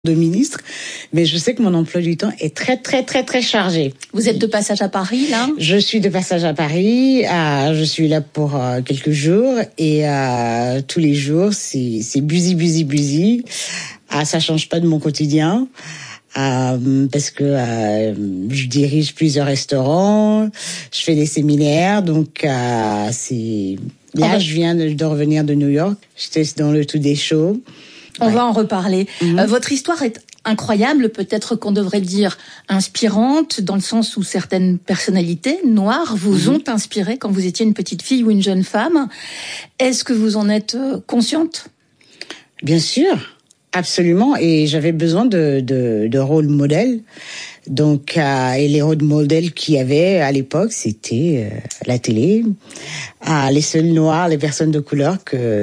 de ministre, mais je sais que mon emploi du temps est très, très, très, très chargé. Vous êtes de passage à Paris, là ? Je suis de passage à Paris. Je suis là pour quelques jours et tous les jours, c'est busy, busy, busy. Ça change pas de mon quotidien. Parce que je dirige plusieurs restaurants, je fais des séminaires, donc c'est... Là, je viens de revenir de New York, j'étais dans le Today Show. On va en reparler. Votre histoire est incroyable, peut-être qu'on devrait dire inspirante, dans le sens où certaines personnalités noires vous ont inspiré quand vous étiez une petite fille ou une jeune femme. Est-ce que vous en êtes consciente ? Bien sûr, absolument. Et j'avais besoin de rôle modèle. Donc, et les rôles modèles qu'il y avait à l'époque, c'était la télé. Les seuls noirs, les personnes de couleur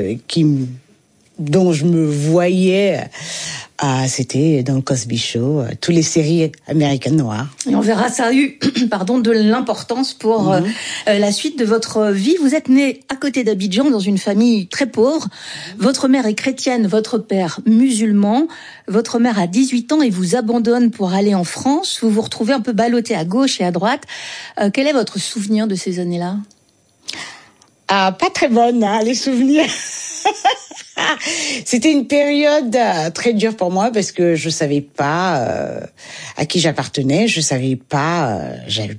dont je me voyais, c'était dans le Cosby Show, toutes les séries américaines noires. Et on verra ça a eu de l'importance pour la suite de votre vie. Vous êtes né à côté d'Abidjan dans une famille très pauvre. Votre mère est chrétienne, votre père musulman. Votre mère a 18 ans et vous abandonne pour aller en France. Vous vous retrouvez un peu ballotté à gauche et à droite. Quel est votre souvenir de ces années-là ? Pas très bonne, les souvenirs. C'était une période très dure pour moi parce que je savais pas à qui j'appartenais, je savais pas, j'avais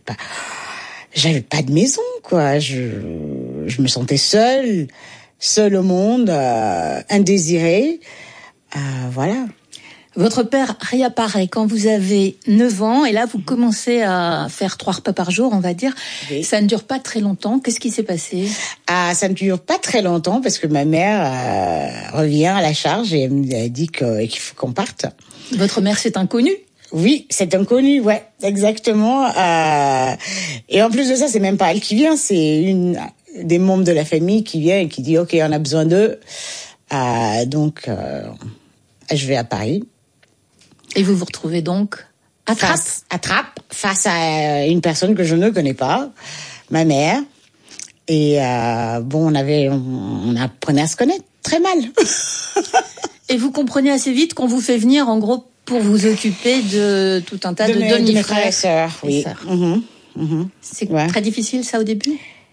pas de maison, quoi. Je me sentais seule au monde, indésirée. Voilà. Votre père réapparaît quand vous avez 9 ans et là vous commencez à faire 3 repas par jour, on va dire. Oui. Ça ne dure pas très longtemps. Qu'est-ce qui s'est passé ? Ça ne dure pas très longtemps parce que ma mère revient à la charge et elle me dit qu'il faut qu'on parte. Votre mère, c'est inconnu ? Oui, c'est inconnu, ouais, exactement. Et en plus de ça, c'est même pas elle qui vient, c'est une des membres de la famille qui vient et qui dit « Ok, on a besoin d'eux ». Donc, je vais à Paris. Et vous vous retrouvez donc à Trappes face à une personne que je ne connais pas, ma mère. Et on apprenait à se connaître très mal. Et vous comprenez assez vite qu'on vous fait venir, en gros, pour vous occuper de tout un tas de demi-frères. De mes frères et sœurs, oui. C'est très difficile, ça, au début ?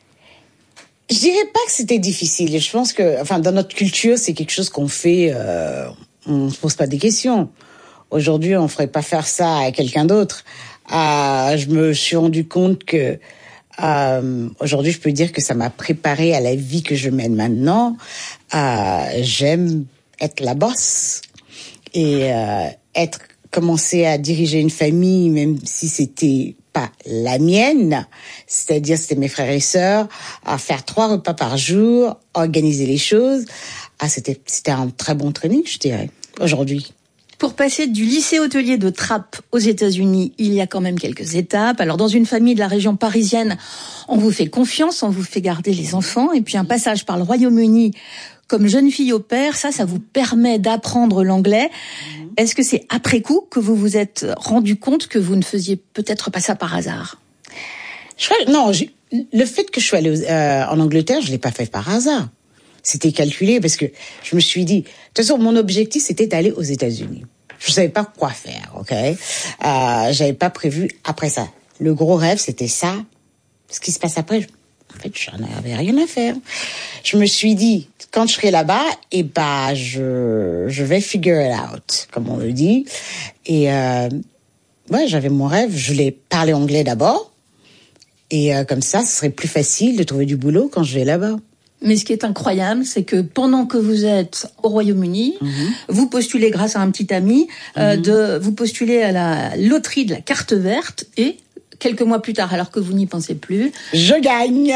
Je dirais pas que c'était difficile. Je pense que, dans notre culture, c'est quelque chose qu'on fait, on se pose pas des questions. Aujourd'hui, on ferait pas faire ça à quelqu'un d'autre. Je me suis rendu compte que aujourd'hui, je peux dire que ça m'a préparé à la vie que je mène maintenant. J'aime être la boss et commencer à diriger une famille, même si c'était pas la mienne, c'est-à-dire c'était mes frères et sœurs, à faire 3 repas par jour, organiser les choses. C'était un très bon training, je dirais, aujourd'hui. Pour passer du lycée hôtelier de Trappes aux États-Unis, il y a quand même quelques étapes. Alors, dans une famille de la région parisienne, on vous fait confiance, on vous fait garder les enfants. Et puis, un passage par le Royaume-Uni comme jeune fille au pair, ça vous permet d'apprendre l'anglais. Est-ce que c'est après coup que vous vous êtes rendu compte que vous ne faisiez peut-être pas ça par hasard ? Non, le fait que je sois allée en Angleterre, je l'ai pas fait par hasard. C'était calculé parce que je me suis dit, de toute façon, mon objectif, c'était d'aller aux États-Unis. Je savais pas quoi faire, ok? J'avais pas prévu après ça. Le gros rêve, c'était ça. Ce qui se passe après, en fait, j'en avais rien à faire. Je me suis dit, quand je serai là-bas, je vais figure it out, comme on le dit. Et, j'avais mon rêve. Je voulais parler anglais d'abord. Et comme ça, ce serait plus facile de trouver du boulot quand je vais là-bas. Mais ce qui est incroyable, c'est que pendant que vous êtes au Royaume-Uni, vous postulez grâce à un petit ami, vous postulez à la loterie de la carte verte et quelques mois plus tard, alors que vous n'y pensez plus, je gagne.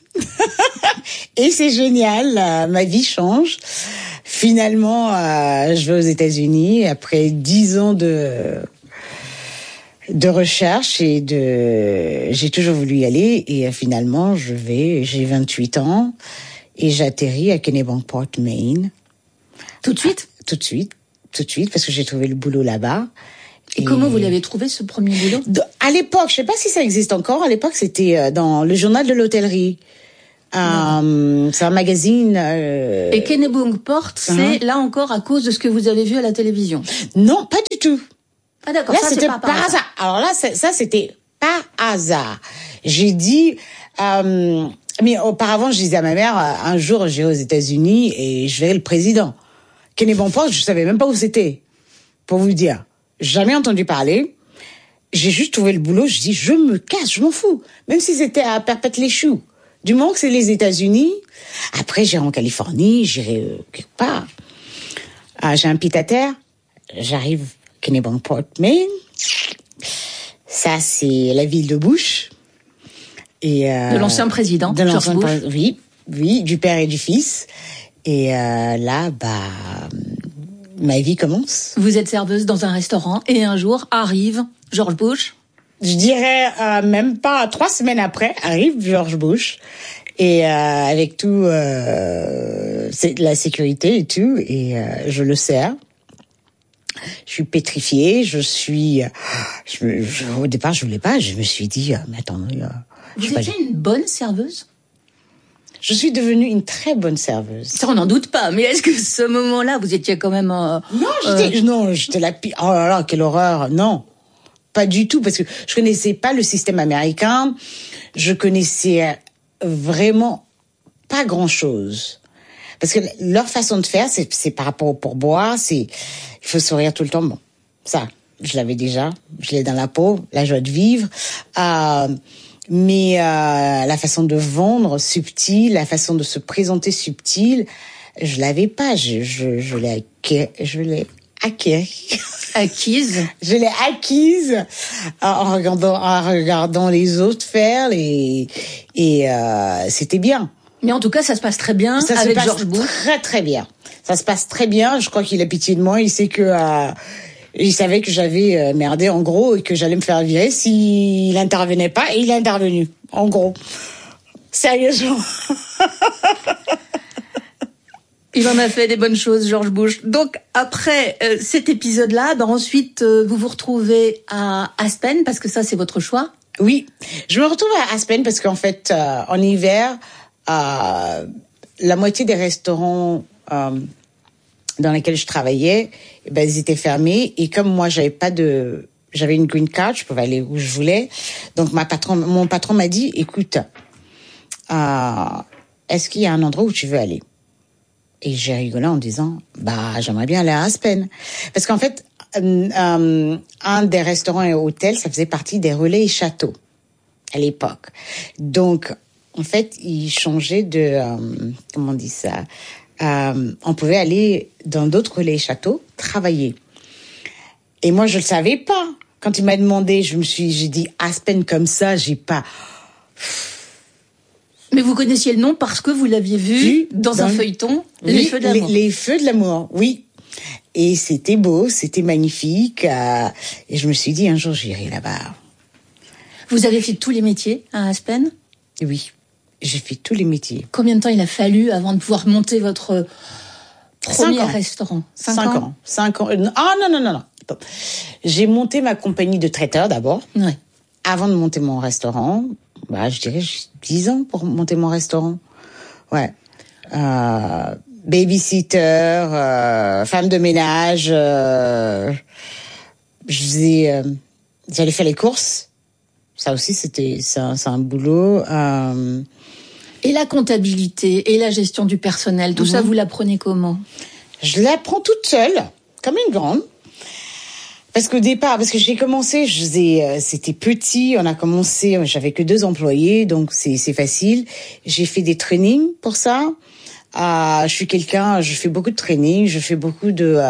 Et c'est génial, ma vie change. Finalement, je vais aux États-Unis après 10 ans de recherche et j'ai toujours voulu y aller et finalement j'ai 28 ans et j'atterris à Kennebunkport, Maine. Tout de suite, parce que j'ai trouvé le boulot là-bas. Et comment vous l'avez trouvé, ce premier boulot ? À l'époque, je sais pas si ça existe encore, à l'époque c'était dans le journal de l'hôtellerie. C'est un magazine. Et Kennebunkport, c'est là encore à cause de ce que vous avez vu à la télévision. Non, pas du tout. Ah d'accord, Là, ça c'était c'est pas par hasard. Alors là, ça c'était par hasard. J'ai dit, mais auparavant, je disais à ma mère, un jour, j'irai aux États-Unis et je verrai le président. Kennebunkport, je savais même pas où c'était, pour vous dire. Jamais entendu parler. J'ai juste trouvé le boulot. Je dis, je me casse, je m'en fous. Même si c'était à Perpète-les-Choux. Du moment que c'est les États-Unis. Après, j'irai en Californie, j'irai quelque part. J'ai un pied-à-terre. J'arrive Kennebunkport, Maine. Ça, c'est la ville de Bush. Et de l'ancien président, de George Bush. Oui, du père et du fils. Et là, ma vie commence. Vous êtes serveuse dans un restaurant et un jour arrive George Bush. Je dirais même pas 3 semaines après arrive George Bush et avec tout la sécurité et tout et je le sers. Je suis pétrifiée, au départ je voulais pas, je me suis dit mais attendez, vous étiez une bonne serveuse? Je suis devenue une très bonne serveuse. Ça, on n'en doute pas. Mais est-ce que ce moment-là, vous étiez quand même... Non, j'étais la pire. Oh là là, quelle horreur. Non, pas du tout. Parce que je connaissais pas le système américain. Je connaissais vraiment pas grand-chose. Parce que leur façon de faire, c'est par rapport au pourboire. Il faut sourire tout le temps. Bon, ça, je l'avais déjà. Je l'ai dans la peau. La joie de vivre. Mais la façon de vendre subtile, la façon de se présenter subtile, je l'avais pas. Je l'ai acquise. Je l'ai acquise en regardant les autres faire et c'était bien. Mais en tout cas, ça se passe très bien avec George Bush. Très très bien. Ça se passe très bien. Je crois qu'il a pitié de moi. Il sait que il savait que j'avais merdé en gros et que j'allais me faire virer s'il intervenait pas, et il est intervenu en gros. Sérieusement. Il en a fait des bonnes choses, George Bush. Donc après cet épisode-là, ensuite vous vous retrouvez à Aspen parce que ça c'est votre choix. Oui, je me retrouve à Aspen parce qu'en fait en hiver la moitié des restaurants dans lesquels je travaillais, ils étaient fermés. Et comme moi, j'avais une green card, je pouvais aller où je voulais. Donc, mon patron m'a dit, écoute, est-ce qu'il y a un endroit où tu veux aller? Et j'ai rigolé en disant, j'aimerais bien aller à Aspen. Parce qu'en fait, un des restaurants et hôtels, ça faisait partie des relais et châteaux à l'époque. Donc, en fait, ils changeaient de, comment on dit ça? On pouvait aller dans d'autres relais et châteaux travailler. Et moi, je le savais pas. Quand il m'a demandé, j'ai dit Aspen comme ça, j'ai pas. Mais vous connaissiez le nom parce que vous l'aviez vu dans un feuilleton, Les Feux de l'amour. Les Feux de l'amour, oui. Et c'était beau, c'était magnifique. Et je me suis dit, un jour, j'irai là-bas. Vous avez fait tous les métiers à Aspen? Oui. J'ai fait tous les métiers. Combien de temps il a fallu avant de pouvoir monter votre premier restaurant? 5 ans. 5 ans. Ah non. J'ai monté ma compagnie de traiteur d'abord. Ouais. Avant de monter mon restaurant. Je dirais 10 ans pour monter mon restaurant. Ouais. Babysitter, femme de ménage. J'allais faire les courses. Ça aussi, c'est un boulot. Et la comptabilité et la gestion du personnel, tout ça, vous l'apprenez comment? Je l'apprends toute seule, comme une grande. Parce que j'ai commencé, c'était petit, on a commencé, j'avais que 2 employés, donc c'est facile. J'ai fait des trainings pour ça. Je fais beaucoup de training, je fais beaucoup de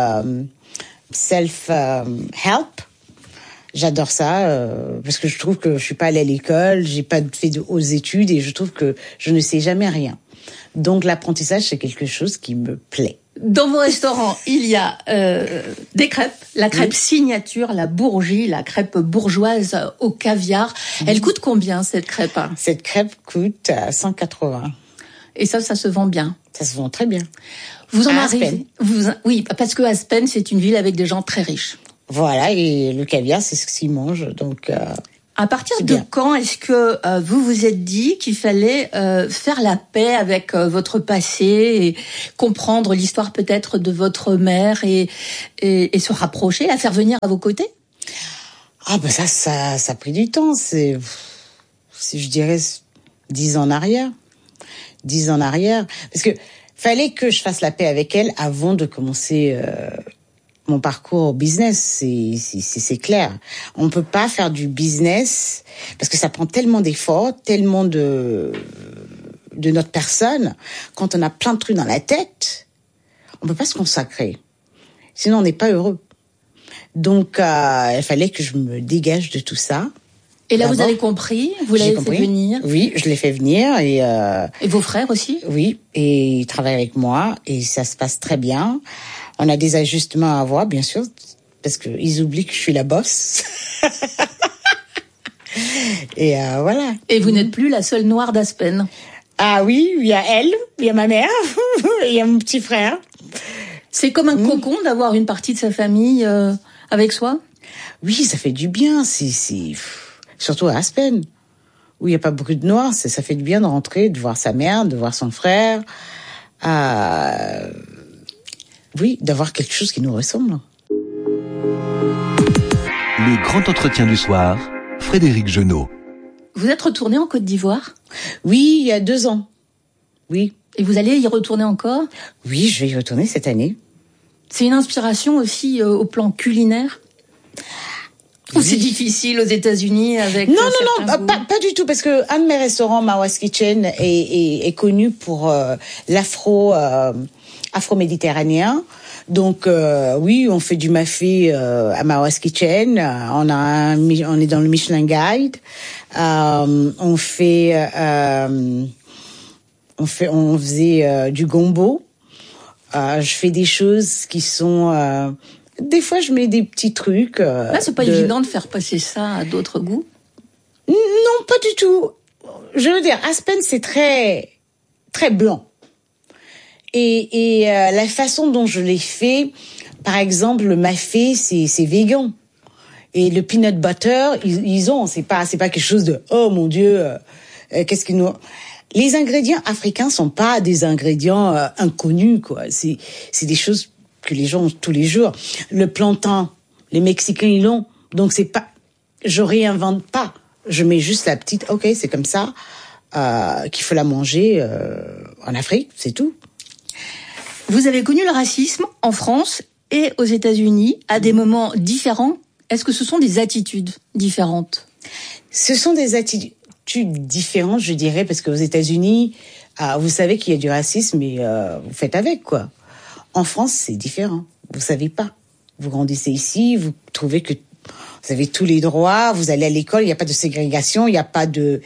self-help. J'adore ça parce que je trouve que je suis pas allée à l'école, j'ai pas fait de hautes études et je trouve que je ne sais jamais rien. Donc l'apprentissage, c'est quelque chose qui me plaît. Dans vos restaurants, il y a des crêpes, la crêpe signature, la bourgie, la crêpe bourgeoise au caviar. Elle coûte combien cette crêpe? Cette crêpe coûte 180. Et ça se vend bien? Ça se vend très bien. Vous en arrivez? Oui, parce que Aspen, c'est une ville avec des gens très riches. Voilà, et le caviar, c'est ce qu'ils mangent, donc... À partir de quand est-ce que vous vous êtes dit qu'il fallait faire la paix avec votre passé et comprendre l'histoire peut-être de votre mère et se rapprocher, la faire venir à vos côtés? Ah ben ça a pris du temps. C'est je dirais 10 ans en arrière. 10 ans en arrière. Parce que fallait que je fasse la paix avec elle avant de commencer mon parcours au business. C'est clair. On peut pas faire du business parce que ça prend tellement d'efforts, tellement de notre personne. Quand on a plein de trucs dans la tête, on peut pas se consacrer. Sinon, on n'est pas heureux. Donc, il fallait que je me dégage de tout ça. Et là, vous avez compris, vous l'avez fait venir. Oui, je l'ai fait venir et vos frères aussi. Oui, et ils travaillent avec moi et ça se passe très bien. On a des ajustements à avoir, bien sûr, parce que ils oublient que je suis la boss. Et voilà. Et vous n'êtes plus la seule noire d'Aspen. Ah oui, il y a elle, il y a ma mère, il y a mon petit frère. C'est comme un cocon d'avoir une partie de sa famille avec soi. Oui, ça fait du bien. C'est surtout à Aspen, où il n'y a pas beaucoup de noirs. Ça fait du bien de rentrer, de voir sa mère, de voir son frère. Oui, d'avoir quelque chose qui nous ressemble. Le grand entretien du soir, Frédéric Genot. Vous êtes retourné en Côte d'Ivoire? Oui, il y a 2 ans. Oui. Et vous allez y retourner encore? Oui, je vais y retourner cette année. C'est une inspiration aussi au plan culinaire? Ou c'est difficile aux États-Unis avec... Non, pas du tout, parce que un de mes restaurants, Mawa's Kitchen, est connu pour afro-méditerranéen. Donc oui, on fait du mafé à Mawa's Kitchen. On est dans le Michelin Guide. On faisait du gombo. Je fais des choses qui sont... des fois, je mets des petits trucs. Là, c'est pas évident de faire passer ça à d'autres goûts. Non, pas du tout. Je veux dire, Aspen, c'est très, très blanc. Et la façon dont je l'ai fait, par exemple, le mafé, c'est végan. Et le peanut butter, c'est pas quelque chose de, oh mon Dieu, qu'est-ce qu'ils nous... Les ingrédients africains sont pas des ingrédients inconnus, quoi. C'est des choses que les gens ont tous les jours. Le plantain, les Mexicains, ils l'ont. Donc c'est pas, je réinvente pas. Je mets juste la petite, ok, c'est comme ça, qu'il faut la manger en Afrique, c'est tout. Vous avez connu le racisme en France et aux États-Unis à des moments différents. Est-ce que ce sont des attitudes différentes? Ce sont des attitudes différentes, je dirais, parce qu'aux États-Unis, vous savez qu'il y a du racisme et vous faites avec, quoi. En France, c'est différent. Vous savez pas. Vous grandissez ici, vous trouvez que vous avez tous les droits, vous allez à l'école, il n'y a pas de ségrégation, il n'y a pas de,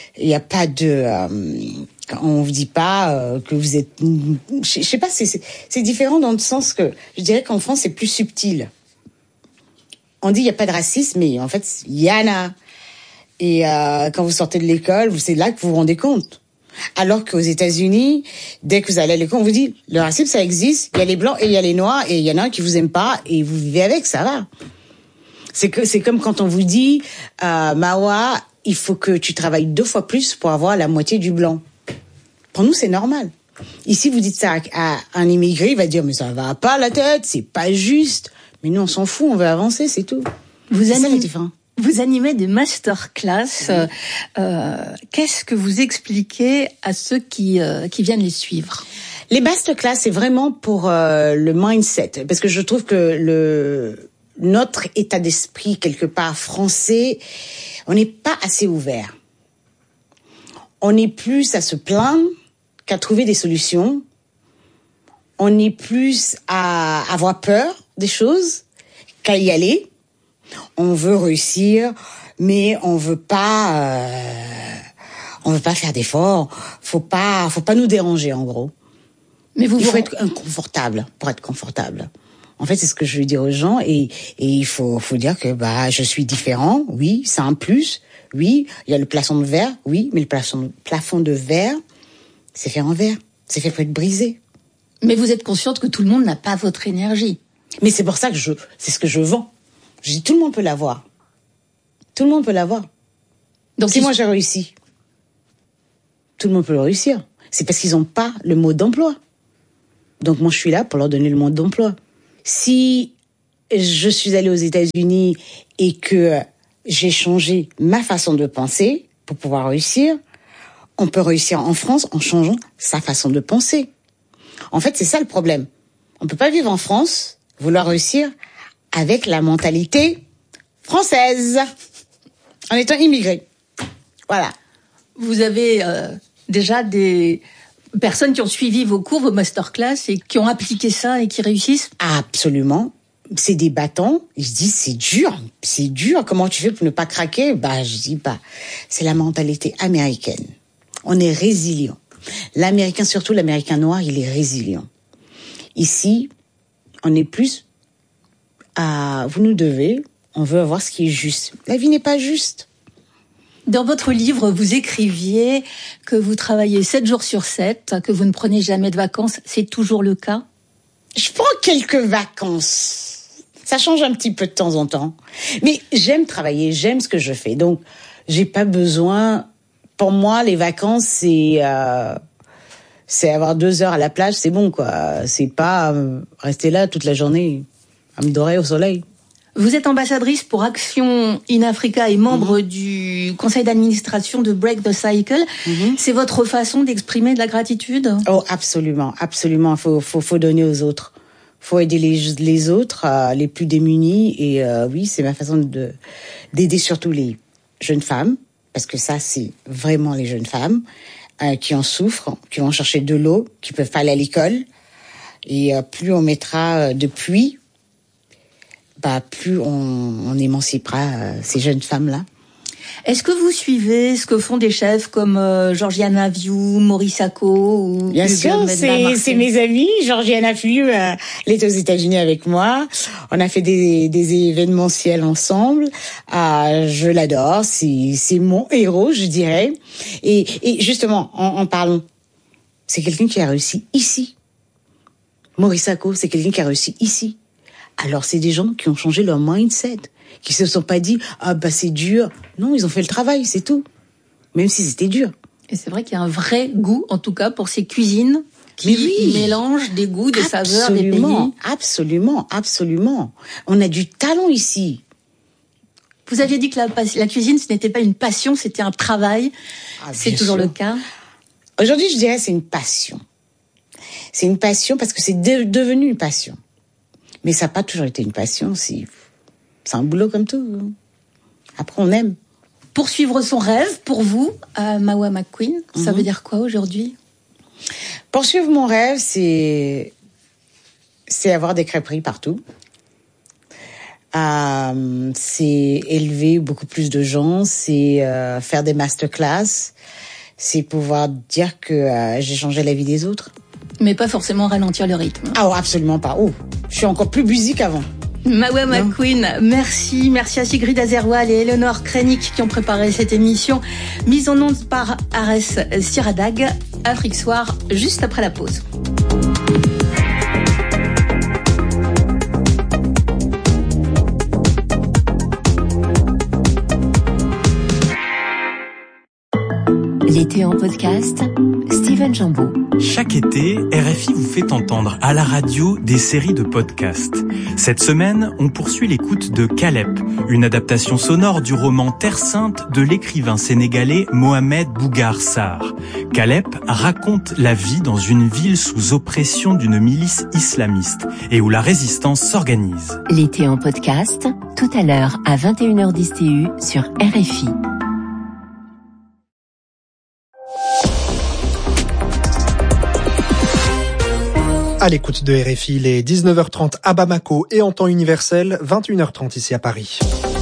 on vous dit pas que vous êtes, je sais pas, c'est différent dans le sens que je dirais qu'en France c'est plus subtil. On dit il y a pas de racisme, mais en fait il y en a. Et quand vous sortez de l'école, c'est là que vous vous rendez compte. Alors qu'aux États-Unis, dès que vous allez à l'école, on vous dit le racisme ça existe, il y a les blancs et il y a les noirs et il y en a un qui vous aime pas et vous vivez avec, ça va. C'est comme quand on vous dit Mawa, il faut que tu travailles 2 fois plus pour avoir la moitié du blanc. Pour nous, c'est normal. Ici, vous dites ça à un immigré, il va dire mais ça va pas la tête, c'est pas juste. Mais nous, on s'en fout, on veut avancer, c'est tout. C'est ça la différence. Vous animez des masterclass. Qu'est-ce que vous expliquez à ceux qui viennent les suivre? Les masterclass, c'est vraiment pour le mindset, parce que je trouve que notre état d'esprit quelque part français, on n'est pas assez ouvert. On est plus à se plaindre qu'à trouver des solutions. On est plus à avoir peur des choses qu'à y aller. On veut réussir, mais on veut pas faire d'efforts. Faut pas nous déranger, en gros. Mais il faut être inconfortable pour être confortable. En fait, c'est ce que je veux dire aux gens, et il faut dire que je suis différent. Oui, c'est un plus. Oui, il y a le plafond de verre. Oui, mais le plafond de verre, c'est fait en verre. C'est fait pour être brisé. Mais vous êtes consciente que tout le monde n'a pas votre énergie. Mais c'est pour ça que c'est ce que je vends. Je dis tout le monde peut l'avoir. Tout le monde peut l'avoir. Donc si moi j'ai réussi, tout le monde peut le réussir. C'est parce qu'ils n'ont pas le mode d'emploi. Donc moi je suis là pour leur donner le mode d'emploi. Si je suis allée aux États-Unis et que j'ai changé ma façon de penser pour pouvoir réussir, on peut réussir en France en changeant sa façon de penser. En fait, c'est ça le problème. On peut pas vivre en France, vouloir réussir avec la mentalité française, en étant immigré. Voilà. Vous avez déjà des personnes qui ont suivi vos cours, vos masterclass, et qui ont appliqué ça et qui réussissent? Absolument. C'est des bâtons. Je dis, c'est dur. Comment tu fais pour ne pas craquer? Je dis, c'est la mentalité américaine. On est résilient. L'Américain, surtout l'Américain noir, il est résilient. Ici, on est plus vous nous devez, on veut avoir ce qui est juste. La vie n'est pas juste. Dans votre livre, vous écriviez que vous travaillez 7 jours sur 7, que vous ne prenez jamais de vacances. C'est toujours le cas? Je prends quelques vacances. Ça change un petit peu de temps en temps. Mais j'aime travailler, j'aime ce que je fais. Donc, j'ai pas besoin... Pour moi, les vacances, c'est avoir 2 heures à la plage, c'est bon, quoi. C'est pas rester là toute la journée à me dorer au soleil. Vous êtes ambassadrice pour Action in Africa et membre du conseil d'administration de Break the Cycle. C'est votre façon d'exprimer de la gratitude? Oh, absolument, absolument. Faut donner aux autres. Faut aider les autres, les plus démunis. Et oui, c'est ma façon d'aider surtout les jeunes femmes. Parce que ça, c'est vraiment les jeunes femmes qui en souffrent, qui vont chercher de l'eau, qui peuvent pas aller à l'école. Et plus on mettra de pluie, plus on émancipera ces jeunes femmes-là. Est-ce que vous suivez ce que font des chefs comme Georgiana Viu, Maurice Sacco ou Bien sûr, c'est mes amis. Georgiana Viu, elle est aux États-Unis avec moi. On a fait des événementiels ensemble. Je l'adore. C'est mon héros, je dirais. Et justement, en parlant, c'est quelqu'un qui a réussi ici. Maurice Sacco, c'est quelqu'un qui a réussi ici. Alors, c'est des gens qui ont changé leur mindset, qui se sont pas dit c'est dur. Non, ils ont fait le travail, c'est tout. Même si c'était dur. Et c'est vrai qu'il y a un vrai goût, en tout cas, pour ces cuisines qui mélangent des goûts, des saveurs, des pays. Absolument, absolument. On a du talent ici. Vous aviez dit que la cuisine, ce n'était pas une passion, c'était un travail. C'est toujours le cas? Aujourd'hui, je dirais c'est une passion. C'est une passion parce que c'est devenu une passion. Mais ça n'a pas toujours été une passion, c'est un boulot comme tout. Après, on aime. Poursuivre son rêve, pour vous, Mawa McQueen, ça veut dire quoi aujourd'hui? Poursuivre mon rêve, c'est avoir des crêperies partout. C'est élever beaucoup plus de gens, c'est faire des masterclass, c'est pouvoir dire que j'ai changé la vie des autres. Mais pas forcément ralentir le rythme. Absolument pas. Je suis encore plus busy qu'avant. Mawa McQueen, merci. Merci à Sigrid Azerwal et Eleonore Krenik qui ont préparé cette émission. Mise en onde par Ares Siradag. Afrique Soir, juste après la pause. L'été en podcast, Steven Jambeau. Chaque été, RFI vous fait entendre à la radio des séries de podcasts. Cette semaine, on poursuit l'écoute de Calep, une adaptation sonore du roman Terre Sainte de l'écrivain sénégalais Mohamed Bougar Sarr. Calep raconte la vie dans une ville sous oppression d'une milice islamiste et où la résistance s'organise. L'été en podcast, tout à l'heure à 21h10 TU sur RFI. À l'écoute de RFI, il est 19h30 à Bamako et en temps universel, 21h30 ici à Paris.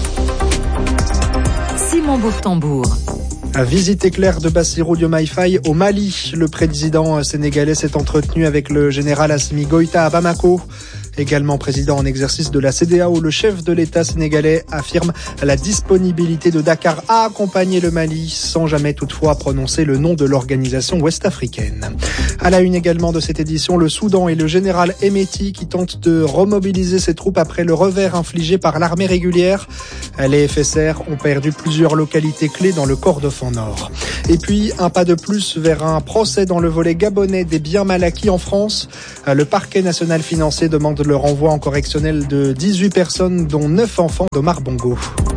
Simon Bourtambour. Visite éclair de Bassirou Diomaye Faye au Mali. Le président sénégalais s'est entretenu avec le général Assimi Goïta à Bamako. Également président en exercice de la CEDEAO, le chef de l'État sénégalais affirme la disponibilité de Dakar à accompagner le Mali, sans jamais toutefois prononcer le nom de l'organisation ouest-africaine. À la une également de cette édition, le Soudan et le général Hemeti qui tente de remobiliser ses troupes après le revers infligé par l'armée régulière. Les FSR ont perdu plusieurs localités clés dans le Kordofan Nord. Et puis, un pas de plus vers un procès dans le volet gabonais des biens mal acquis en France. Le parquet national financier demande le renvoi en correctionnel de 18 personnes, dont 9 enfants d'Omar Bongo.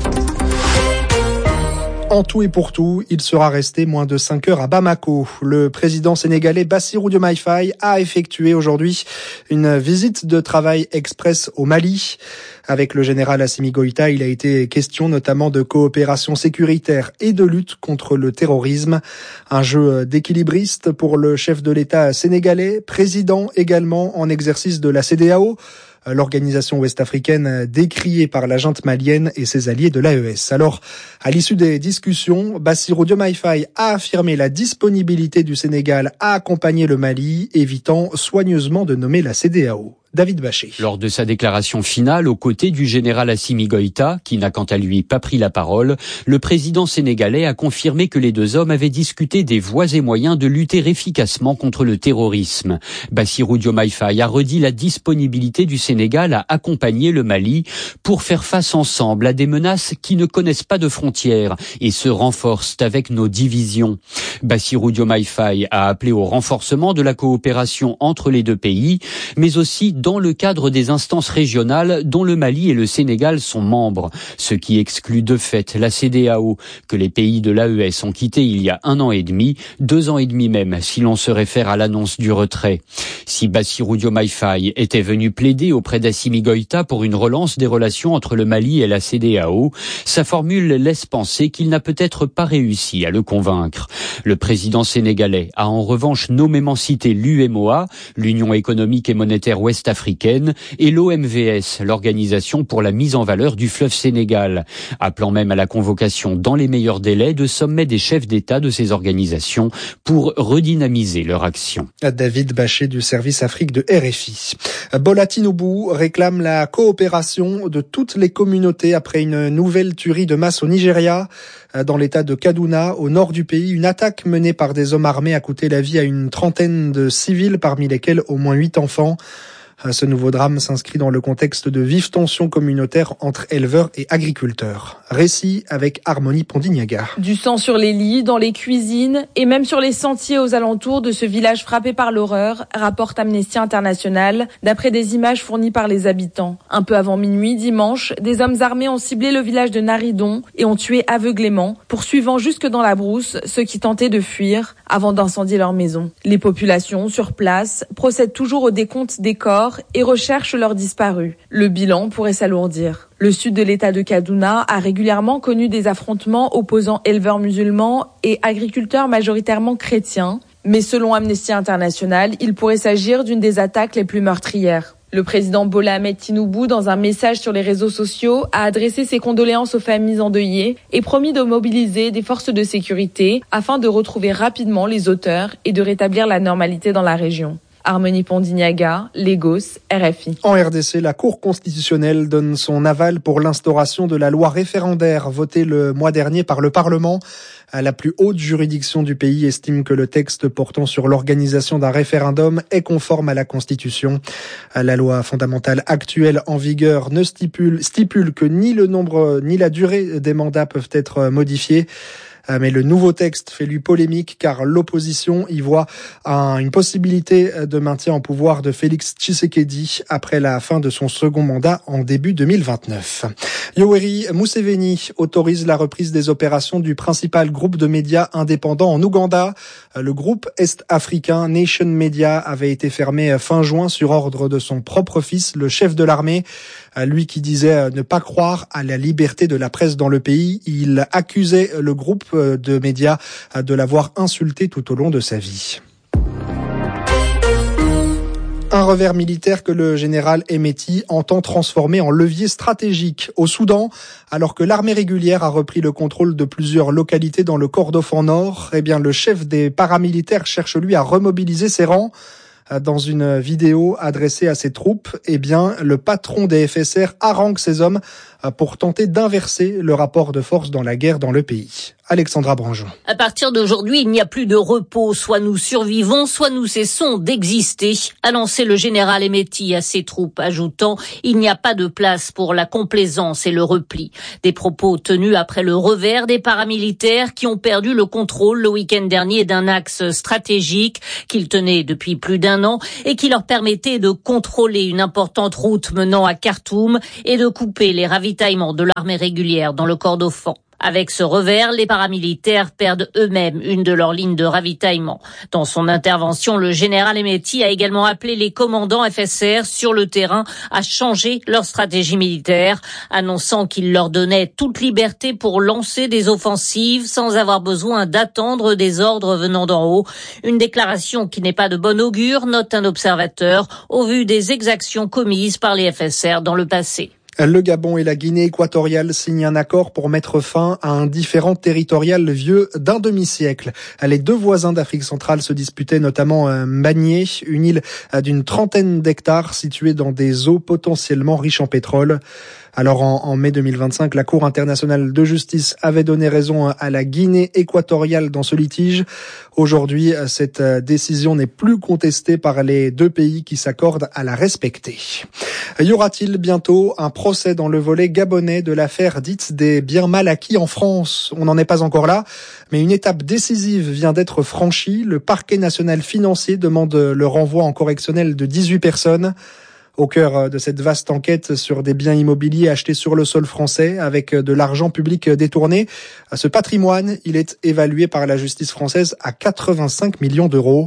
En tout et pour tout, il sera resté moins de 5 heures à Bamako. Le président sénégalais Bassirou Diomaye Faye a effectué aujourd'hui une visite de travail express au Mali. Avec le général Assimi Goïta, il a été question notamment de coopération sécuritaire et de lutte contre le terrorisme. Un jeu d'équilibriste pour le chef de l'État sénégalais, président également en exercice de la CEDEAO, l'organisation ouest-africaine décriée par la junte malienne et ses alliés de l'AES. Alors, à l'issue des discussions, Bassirou Diomaye Faye a affirmé la disponibilité du Sénégal à accompagner le Mali, évitant soigneusement de nommer la CEDEAO. David Bachet. Lors de sa déclaration finale, aux côtés du général Assimi Goïta, qui n'a quant à lui pas pris la parole, le président sénégalais a confirmé que les deux hommes avaient discuté des voies et moyens de lutter efficacement contre le terrorisme. Bassirou Diomaye Faye a redit la disponibilité du Sénégal à accompagner le Mali pour faire face ensemble à des menaces qui ne connaissent pas de frontières et se renforcent avec nos divisions. Bassirou Diomaye Faye a appelé au renforcement de la coopération entre les deux pays, mais aussi dans le cadre des instances régionales dont le Mali et le Sénégal sont membres, ce qui exclut de fait la CEDEAO, que les pays de l'AES ont quitté il y a 1 an et demi, 2 ans et demi même, si l'on se réfère à l'annonce du retrait. Si Bassirou Diomaye Faye était venu plaider auprès d'Assimi Goïta pour une relance des relations entre le Mali et la CEDEAO, sa formule laisse penser qu'il n'a peut-être pas réussi à le convaincre. Le président sénégalais a en revanche nommément cité l'UMOA, l'Union économique et monétaire ouest-africaine, et l'OMVS, l'Organisation pour la mise en valeur du fleuve Sénégal, appelant même à la convocation dans les meilleurs délais de sommets des chefs d'État de ces organisations pour redynamiser leur action. David Bachet du service Afrique de RFI. Bola Tinubu réclame la coopération de toutes les communautés après une nouvelle tuerie de masse au Nigeria. Dans l'état de Kaduna, au nord du pays, une attaque menée par des hommes armés a coûté la vie à une trentaine de civils, parmi lesquels au moins 8 enfants. Ce nouveau drame s'inscrit dans le contexte de vives tensions communautaires entre éleveurs et agriculteurs. Récit avec Harmonie Pondignaga. Du sang sur les lits, dans les cuisines et même sur les sentiers aux alentours de ce village frappé par l'horreur, rapporte Amnesty International, d'après des images fournies par les habitants. Un peu avant minuit, dimanche, des hommes armés ont ciblé le village de Naridon et ont tué aveuglément, poursuivant jusque dans la brousse ceux qui tentaient de fuir avant d'incendier leur maison. Les populations, sur place, procèdent toujours au décompte des corps et recherchent leurs disparus. Le bilan pourrait s'alourdir. Le sud de l'état de Kaduna a régulièrement connu des affrontements opposant éleveurs musulmans et agriculteurs majoritairement chrétiens. Mais selon Amnesty International, il pourrait s'agir d'une des attaques les plus meurtrières. Le président Bola Ahmed Tinubu, dans un message sur les réseaux sociaux, a adressé ses condoléances aux familles endeuillées et promis de mobiliser des forces de sécurité afin de retrouver rapidement les auteurs et de rétablir la normalité dans la région. Harmonie Pondignaga, Lagos, RFI. En RDC, la Cour constitutionnelle donne son aval pour l'instauration de la loi référendaire votée le mois dernier par le Parlement. La plus haute juridiction du pays estime que le texte portant sur l'organisation d'un référendum est conforme à la Constitution. La loi fondamentale actuelle en vigueur ne stipule que ni le nombre ni la durée des mandats peuvent être modifiés. Mais le nouveau texte fait lui polémique car l'opposition y voit une possibilité de maintien en pouvoir de Félix Tshisekedi après la fin de son second mandat en début 2029. Yoweri Museveni autorise la reprise des opérations du principal groupe de médias indépendants en Ouganda. Le groupe est-africain Nation Media avait été fermé fin juin sur ordre de son propre fils, le chef de l'armée. Lui qui disait ne pas croire à la liberté de la presse dans le pays, il accusait le groupe de médias de l'avoir insulté tout au long de sa vie. Un revers militaire que le général Hemeti entend transformer en levier stratégique. Au Soudan, alors que l'armée régulière a repris le contrôle de plusieurs localités dans le Kordofan Nord, le chef des paramilitaires cherche lui à remobiliser ses rangs. Dans une vidéo adressée à ses troupes, le patron des FSR harangue ses hommes pour tenter d'inverser le rapport de force dans la guerre dans le pays. Alexandra Branjon. À partir d'aujourd'hui, il n'y a plus de repos. Soit nous survivons, soit nous cessons d'exister, a lancé le général Hemeti à ses troupes, ajoutant « Il n'y a pas de place pour la complaisance et le repli ». Des propos tenus après le revers des paramilitaires qui ont perdu le contrôle le week-end dernier d'un axe stratégique qu'ils tenaient depuis plus d'1 an et qui leur permettait de contrôler une importante route menant à Khartoum et de couper les ravitaillements de l'armée régulière dans le Kordofan. Avec ce revers, les paramilitaires perdent eux-mêmes une de leurs lignes de ravitaillement. Dans son intervention, le général Hemeti a également appelé les commandants FSR sur le terrain à changer leur stratégie militaire, annonçant qu'il leur donnait toute liberté pour lancer des offensives sans avoir besoin d'attendre des ordres venant d'en haut. Une déclaration qui n'est pas de bon augure, note un observateur, au vu des exactions commises par les FSR dans le passé. Le Gabon et la Guinée équatoriale signent un accord pour mettre fin à un différend territorial vieux d'un demi-siècle. Les deux voisins d'Afrique centrale se disputaient notamment Mbagné, une île d'une 30aine d'hectares située dans des eaux potentiellement riches en pétrole. Alors en mai 2025, la Cour internationale de justice avait donné raison à la Guinée équatoriale dans ce litige. Aujourd'hui, cette décision n'est plus contestée par les deux pays qui s'accordent à la respecter. Y aura-t-il bientôt un procès dans le volet gabonais de l'affaire dite des biens mal acquis en France? On n'en est pas encore là, mais une étape décisive vient d'être franchie. Le parquet national financier demande le renvoi en correctionnel de 18 personnes. Au cœur de cette vaste enquête sur des biens immobiliers achetés sur le sol français avec de l'argent public détourné, ce patrimoine, il est évalué par la justice française à 85 millions d'euros.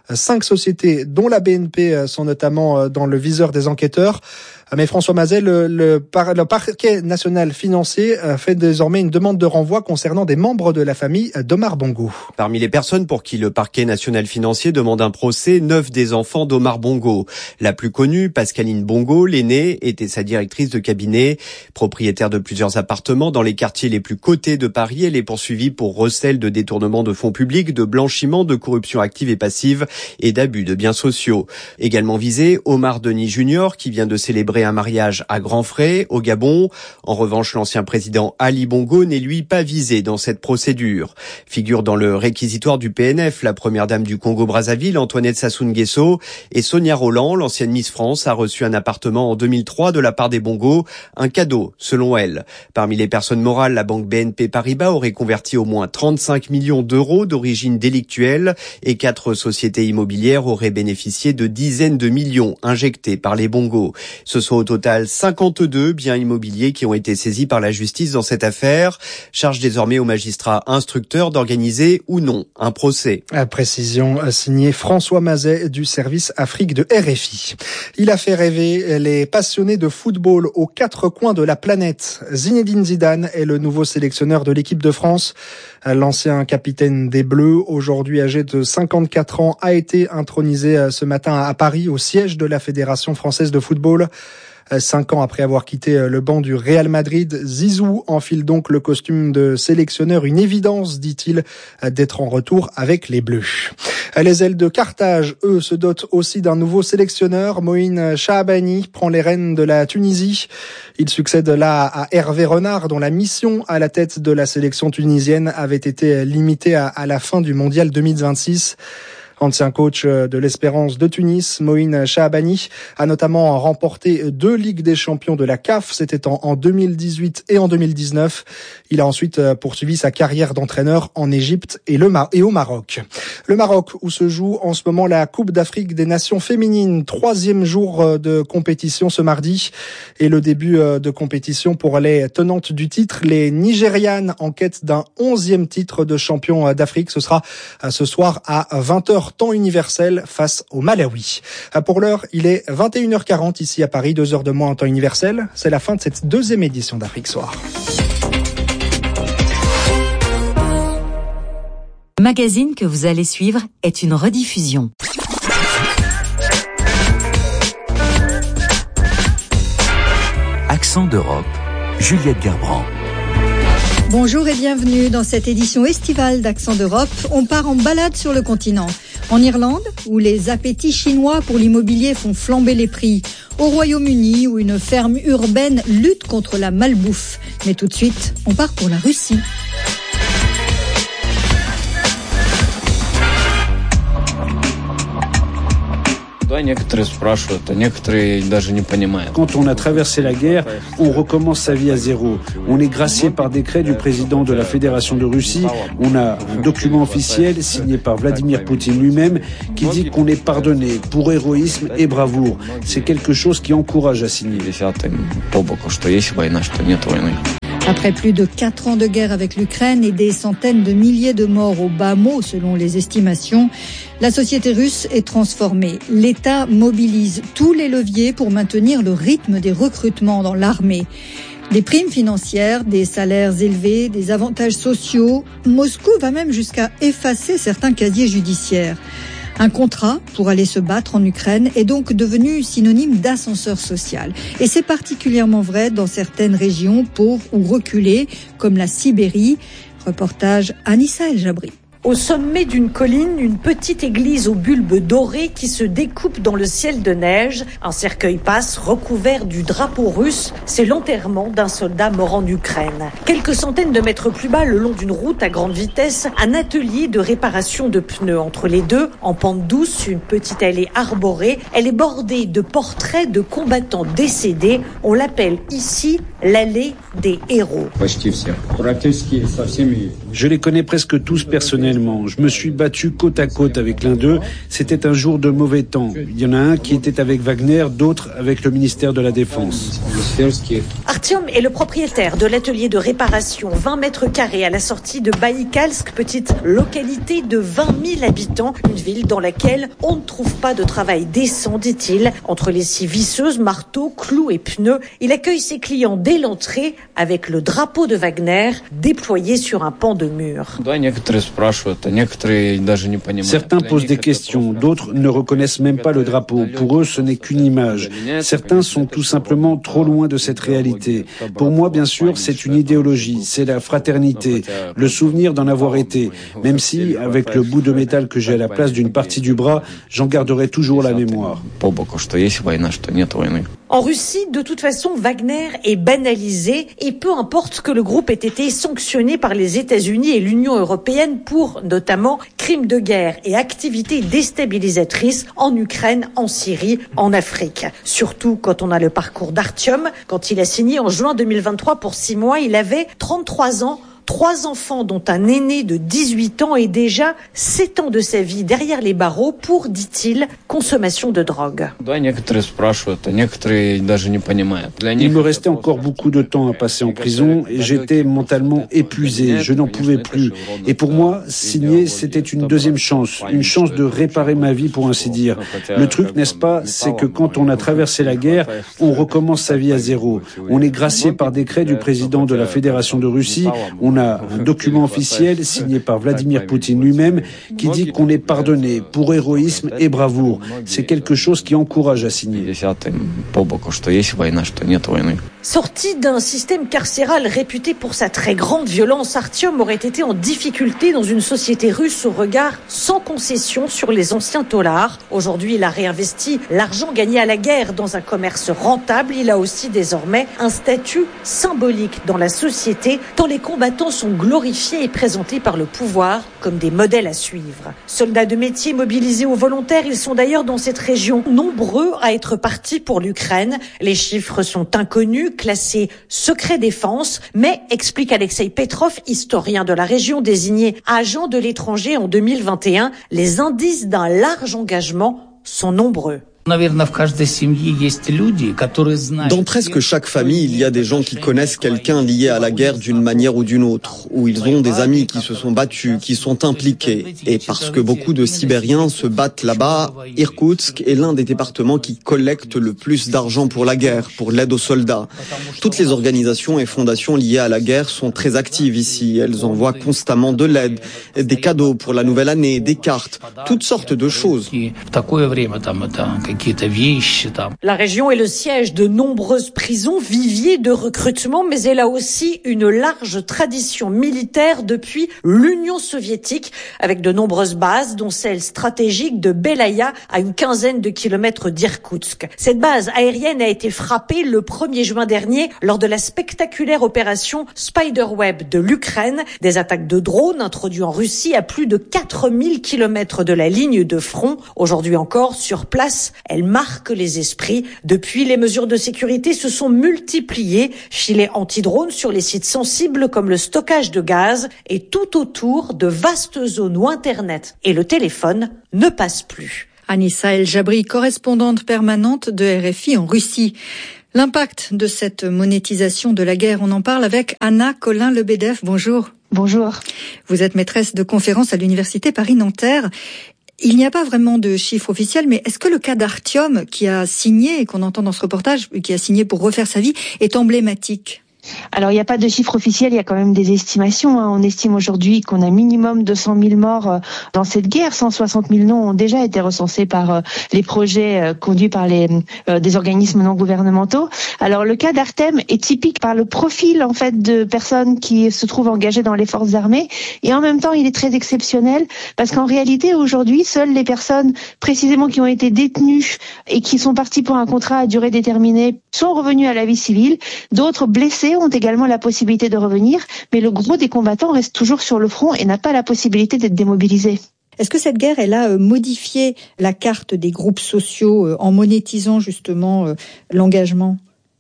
5 sociétés, dont la BNP, sont notamment dans le viseur des enquêteurs. Mais François Mazet, le parquet national financier fait désormais une demande de renvoi concernant des membres de la famille d'Omar Bongo. Parmi les personnes pour qui le parquet national financier demande un procès, 9 des enfants d'Omar Bongo. La plus connue, Pascaline Bongo, l'aînée, était sa directrice de cabinet. Propriétaire de plusieurs appartements dans les quartiers les plus cotés de Paris, elle est poursuivie pour recel de détournement de fonds publics, de blanchiment, de corruption active et passive et d'abus de biens sociaux. Également visé, Omar Denis Junior, qui vient de célébrer un mariage à grands frais au Gabon. En revanche, l'ancien président Ali Bongo n'est lui pas visé dans cette procédure. Figure dans le réquisitoire du PNF la première dame du Congo-Brazzaville, Antoinette Sassou Nguesso, et Sonia Rolland, l'ancienne Miss France, a reçu un appartement en 2003 de la part des Bongo, un cadeau selon elle. Parmi les personnes morales, la banque BNP Paribas aurait converti au moins 35 millions d'euros d'origine délictuelle et 4 sociétés immobilières auraient bénéficié de dizaines de millions injectés par les Bongo. Ce sont au total 52 biens immobiliers qui ont été saisis par la justice dans cette affaire. Charge désormais aux magistrats instructeurs d'organiser ou non un procès. À précision signée François Mazet du service Afrique de RFI. Il a fait rêver les passionnés de football aux 4 coins de la planète. Zinedine Zidane est le nouveau sélectionneur de l'équipe de France. L'ancien capitaine des Bleus, aujourd'hui âgé de 54 ans, a été intronisé ce matin à Paris, au siège de la Fédération française de football. 5 ans après avoir quitté le banc du Real Madrid, Zizou enfile donc le costume de sélectionneur. Une évidence, dit-il, d'être en retour avec les Bleus. Les ailes de Carthage, eux, se dotent aussi d'un nouveau sélectionneur. Moïne Shahabani prend les rênes de la Tunisie. Il succède là à Hervé Renard, dont la mission à la tête de la sélection tunisienne avait été limitée à la fin du Mondial 2026. Ancien coach de l'Espérance de Tunis, Moïne Shahabani a notamment remporté 2 Ligues des Champions de la CAF. C'était en 2018 et en 2019. Il a ensuite poursuivi sa carrière d'entraîneur en Égypte et au Maroc. Le Maroc, où se joue en ce moment la Coupe d'Afrique des Nations féminines. 3e jour de compétition ce mardi. Et le début de compétition pour les tenantes du titre, les Nigérianes, en quête d'un 11e titre de champion d'Afrique. Ce sera ce soir à 20h. Temps universel face au Malawi. Pour l'heure, il est 21h40 ici à Paris, 2 heures de moins en temps universel. C'est la fin de cette 2e édition d'Afrique Soir. Le magazine que vous allez suivre est une rediffusion. Accent d'Europe, Juliette Gerbrand. Bonjour et bienvenue dans cette édition estivale d'Accent d'Europe. On part en balade sur le continent. En Irlande, où les appétits chinois pour l'immobilier font flamber les prix. Au Royaume-Uni, où une ferme urbaine lutte contre la malbouffe. Mais tout de suite, on part pour la Russie. Quand on a traversé la guerre, on recommence sa vie à zéro. On est gracié par décret du président de la Fédération de Russie. On a un document officiel signé par Vladimir Poutine lui-même qui dit qu'on est pardonné pour héroïsme et bravoure. C'est quelque chose qui encourage à signer. Après plus de 4 ans de guerre avec l'Ukraine et des centaines de milliers de morts au bas mot selon les estimations, la société russe est transformée. L'État mobilise tous les leviers pour maintenir le rythme des recrutements dans l'armée. Des primes financières, des salaires élevés, des avantages sociaux. Moscou va même jusqu'à effacer certains casiers judiciaires. Un contrat pour aller se battre en Ukraine est donc devenu synonyme d'ascenseur social. Et c'est particulièrement vrai dans certaines régions pauvres ou reculées, comme la Sibérie. Reportage Anissa El Jabri. Au sommet d'une colline, une petite église aux bulbes dorés qui se découpe dans le ciel de neige. Un cercueil passe recouvert du drapeau russe. C'est l'enterrement d'un soldat mort en Ukraine. Quelques centaines de mètres plus bas, le long d'une route à grande vitesse, un atelier de réparation de pneus. Entre les deux, en pente douce, une petite allée arborée. Elle est bordée de portraits de combattants décédés. On l'appelle ici l'allée des héros. Je les connais presque tous personnellement. Je me suis battu côte à côte avec l'un d'eux. C'était un jour de mauvais temps. Il y en a un qui était avec Wagner, d'autres avec le ministère de la Défense. Artyom est le propriétaire de l'atelier de réparation, 20 mètres carrés à la sortie de Baïkalsk, petite localité de 20 000 habitants, une ville dans laquelle on ne trouve pas de travail décent, dit-il. Entre les scies visseuses, marteaux, clous et pneus, il accueille ses clients dès l'entrée avec le drapeau de Wagner déployé sur un pan de mur. Certains posent des questions, d'autres ne reconnaissent même pas le drapeau. Pour eux, ce n'est qu'une image. Certains sont tout simplement trop loin de cette réalité. Pour moi, bien sûr, c'est une idéologie, c'est la fraternité, le souvenir d'en avoir été. Même si, avec le bout de métal que j'ai à la place d'une partie du bras, j'en garderai toujours la mémoire. En Russie, de toute façon, Wagner est banalisé et peu importe que le groupe ait été sanctionné par les États-Unis et l'Union européenne pour notamment crimes de guerre et activités déstabilisatrices en Ukraine, en Syrie, en Afrique. Surtout quand on a le parcours d'Artyom. Quand il a signé en juin 2023 pour 6 mois, il avait 33 ans. 3 enfants, dont un aîné de 18 ans et déjà 7 ans de sa vie derrière les barreaux pour, dit-il, consommation de drogue. Il me restait encore beaucoup de temps à passer en prison et j'étais mentalement épuisé, je n'en pouvais plus. Et pour moi, signer, c'était une deuxième chance, une chance de réparer ma vie pour ainsi dire. Le truc, n'est-ce pas, c'est que quand on a traversé la guerre, on recommence sa vie à zéro. On est gracié par décret du président de la Fédération de Russie, on a un document officiel signé par Vladimir Poutine lui-même qui dit qu'on est pardonné pour héroïsme et bravoure. C'est quelque chose qui encourage à signer. Sorti d'un système carcéral réputé pour sa très grande violence, Artyom aurait été en difficulté dans une société russe au regard sans concession sur les anciens dollars. Aujourd'hui, il a réinvesti l'argent gagné à la guerre dans un commerce rentable. Il a aussi désormais un statut symbolique dans la société, tant les combattants sont glorifiés et présentés par le pouvoir comme des modèles à suivre. Soldats de métier mobilisés ou volontaires, ils sont d'ailleurs dans cette région nombreux à être partis pour l'Ukraine. Les chiffres sont inconnus, classés secret défense, mais, explique Alexei Petrov, historien de la région désigné agent de l'étranger en 2021, les indices d'un large engagement sont nombreux. Dans presque chaque famille, il y a des gens qui connaissent quelqu'un lié à la guerre d'une manière ou d'une autre, ou ils ont des amis qui se sont battus, qui sont impliqués. Et parce que beaucoup de Sibériens se battent là-bas, Irkoutsk est l'un des départements qui collecte le plus d'argent pour la guerre, pour l'aide aux soldats. Toutes les organisations et fondations liées à la guerre sont très actives ici. Elles envoient constamment de l'aide, des cadeaux pour la nouvelle année, des cartes, toutes sortes de choses. La région est le siège de nombreuses prisons, viviers de recrutement, mais elle a aussi une large tradition militaire depuis l'Union soviétique, avec de nombreuses bases, dont celle stratégique de Belaya, à une quinzaine de kilomètres d'Irkoutsk. Cette base aérienne a été frappée le 1er juin dernier lors de la spectaculaire opération Spiderweb de l'Ukraine, des attaques de drones introduits en Russie à plus de 4000 kilomètres de la ligne de front. Aujourd'hui encore, sur place, elle marque les esprits. Depuis, les mesures de sécurité se sont multipliées. Filets anti-drones sur les sites sensibles comme le stockage de gaz et tout autour de vastes zones où Internet et le téléphone ne passent plus. Anissa El Jabri, correspondante permanente de RFI en Russie. L'impact de cette monétisation de la guerre, on en parle avec Anna Colin-Lebedev. Bonjour. Bonjour. Vous êtes maîtresse de conférences à l'université Paris-Nanterre. Il n'y a pas vraiment de chiffre officiel, mais est-ce que le cas d'Artyom, qui a signé, et qu'on entend dans ce reportage, qui a signé pour refaire sa vie, est emblématique ? Alors, il n'y a pas de chiffre officiel, il y a quand même des estimations. On estime aujourd'hui qu'on a minimum 200 000 morts dans cette guerre. 160 000 noms ont déjà été recensés par les projets conduits par des organismes non gouvernementaux. Alors, le cas d'Artem est typique par le profil, en fait, de personnes qui se trouvent engagées dans les forces armées. Et en même temps, il est très exceptionnel parce qu'en réalité, aujourd'hui, seules les personnes précisément qui ont été détenues et qui sont parties pour un contrat à durée déterminée sont revenues à la vie civile. D'autres blessés ont également la possibilité de revenir, mais le gros des combattants reste toujours sur le front et n'a pas la possibilité d'être démobilisé. Est-ce que cette guerre, elle a modifié la carte des groupes sociaux en monétisant justement l'engagement ?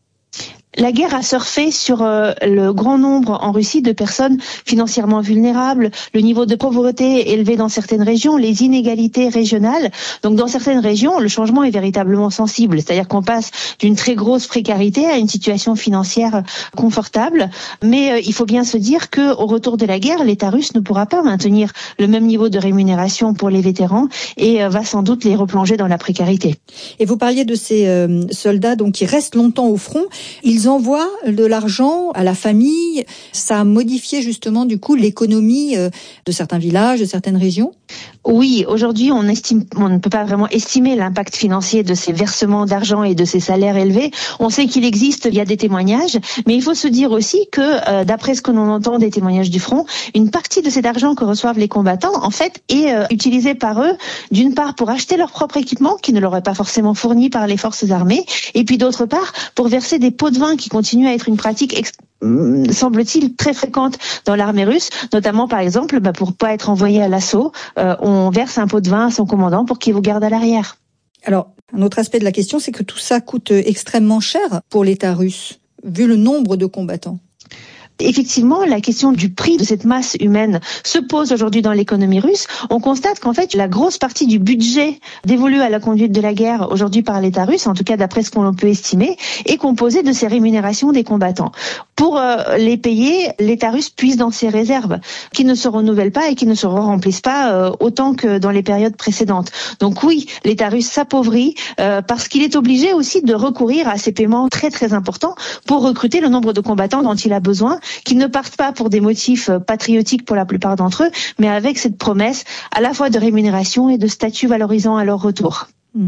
La guerre a surfé sur le grand nombre en Russie de personnes financièrement vulnérables, le niveau de pauvreté élevé dans certaines régions, les inégalités régionales. Donc dans certaines régions, le changement est véritablement sensible, c'est-à-dire qu'on passe d'une très grosse précarité à une situation financière confortable. Mais il faut bien se dire que au retour de la guerre, l'État russe ne pourra pas maintenir le même niveau de rémunération pour les vétérans et va sans doute les replonger dans la précarité. Et vous parliez de ces soldats donc qui restent longtemps au front. Ils envoient de l'argent à la famille. Ça a modifié justement du coup l'économie de certains villages, de certaines régions. Oui, aujourd'hui on ne peut pas vraiment estimer l'impact financier de ces versements d'argent et de ces salaires élevés. On sait qu'il existe, il y a des témoignages, mais il faut se dire aussi que d'après ce que l'on entend des témoignages du front, une partie de cet argent que reçoivent les combattants en fait est utilisée par eux d'une part pour acheter leur propre équipement qui ne leur est pas forcément fourni par les forces armées et puis d'autre part pour verser des pots de vin qui continue à être une pratique semble-t-il très fréquente dans l'armée russe, notamment par exemple pour pas être envoyé à l'assaut, on verse un pot de vin à son commandant pour qu'il vous garde à l'arrière. Alors, un autre aspect de la question, c'est que tout ça coûte extrêmement cher pour l'État russe, vu le nombre de combattants. Effectivement, la question du prix de cette masse humaine se pose aujourd'hui dans l'économie russe. On constate qu'en fait, la grosse partie du budget dévolu à la conduite de la guerre aujourd'hui par l'État russe, en tout cas d'après ce qu'on peut estimer, est composé de ces rémunérations des combattants. Pour les payer, l'État russe puise dans ses réserves, qui ne se renouvellent pas et qui ne se remplissent pas autant que dans les périodes précédentes. Donc oui, l'État russe s'appauvrit parce qu'il est obligé aussi de recourir à ces paiements très très importants pour recruter le nombre de combattants dont il a besoin, qui ne partent pas pour des motifs patriotiques pour la plupart d'entre eux, mais avec cette promesse à la fois de rémunération et de statut valorisant à leur retour.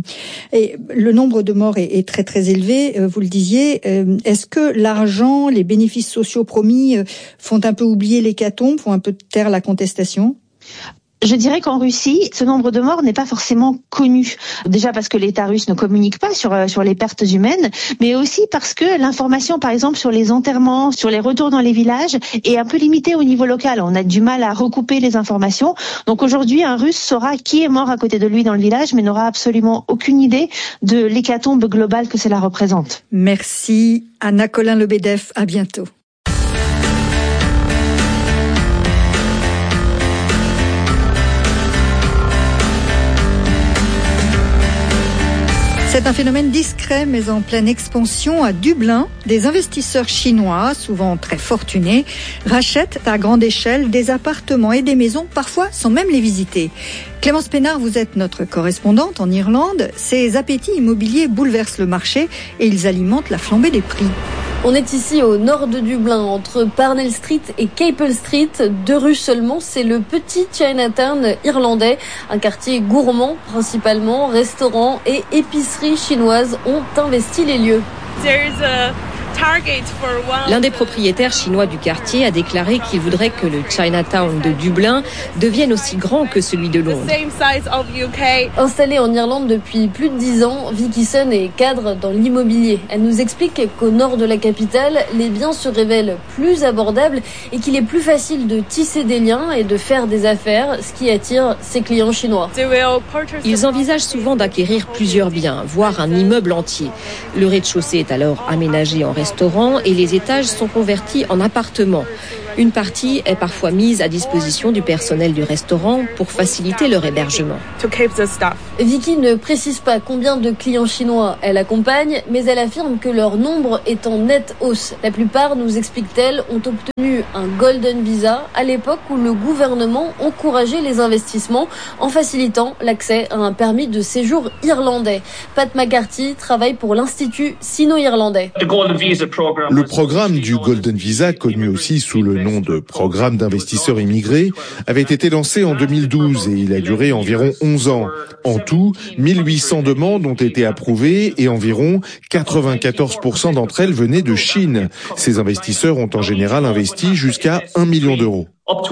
Et le nombre de morts est très très élevé, vous le disiez. Est-ce que l'argent, les bénéfices sociaux promis font un peu oublier l'hécatombe, font un peu taire la contestation ? Je dirais qu'en Russie, ce nombre de morts n'est pas forcément connu. Déjà parce que l'État russe ne communique pas sur les pertes humaines, mais aussi parce que l'information, par exemple, sur les enterrements, sur les retours dans les villages, est un peu limitée au niveau local. On a du mal à recouper les informations. Donc aujourd'hui, un Russe saura qui est mort à côté de lui dans le village, mais n'aura absolument aucune idée de l'hécatombe globale que cela représente. Merci Anna Colin-Lebedev. À bientôt. C'est un phénomène discret mais en pleine expansion à Dublin. Des investisseurs chinois, souvent très fortunés, rachètent à grande échelle des appartements et des maisons, parfois sans même les visiter. Clémence Pénard, vous êtes notre correspondante en Irlande. Ces appétits immobiliers bouleversent le marché et ils alimentent la flambée des prix. On est ici au nord de Dublin, entre Parnell Street et Capel Street. 2 rues seulement, c'est le petit Chinatown irlandais. Un quartier gourmand principalement, restaurants et épiceries chinoises ont investi les lieux. L'un des propriétaires chinois du quartier a déclaré qu'il voudrait que le Chinatown de Dublin devienne aussi grand que celui de Londres. Installée en Irlande depuis plus de 10 ans, Vicky Sun est cadre dans l'immobilier. Elle nous explique qu'au nord de la capitale, les biens se révèlent plus abordables et qu'il est plus facile de tisser des liens et de faire des affaires, ce qui attire ses clients chinois. Ils envisagent souvent d'acquérir plusieurs biens, voire un immeuble entier. Le rez-de-chaussée est alors aménagé en restaurant et les étages sont convertis en appartements. Une partie est parfois mise à disposition du personnel du restaurant pour faciliter leur hébergement. Vicky ne précise pas combien de clients chinois elle accompagne, mais elle affirme que leur nombre est en nette hausse. La plupart, nous explique-t-elle, ont obtenu un Golden Visa à l'époque où le gouvernement encourageait les investissements en facilitant l'accès à un permis de séjour irlandais. Pat McCarthy travaille pour l'Institut sino-irlandais. Le programme du Golden Visa, connu aussi sous le nom de programme d'investisseurs immigrés, avait été lancé en 2012 et il a duré environ 11 ans. En tout, 1800 demandes ont été approuvées et environ 94% d'entre elles venaient de Chine. Ces investisseurs ont en général investi jusqu'à 1 million d'euros.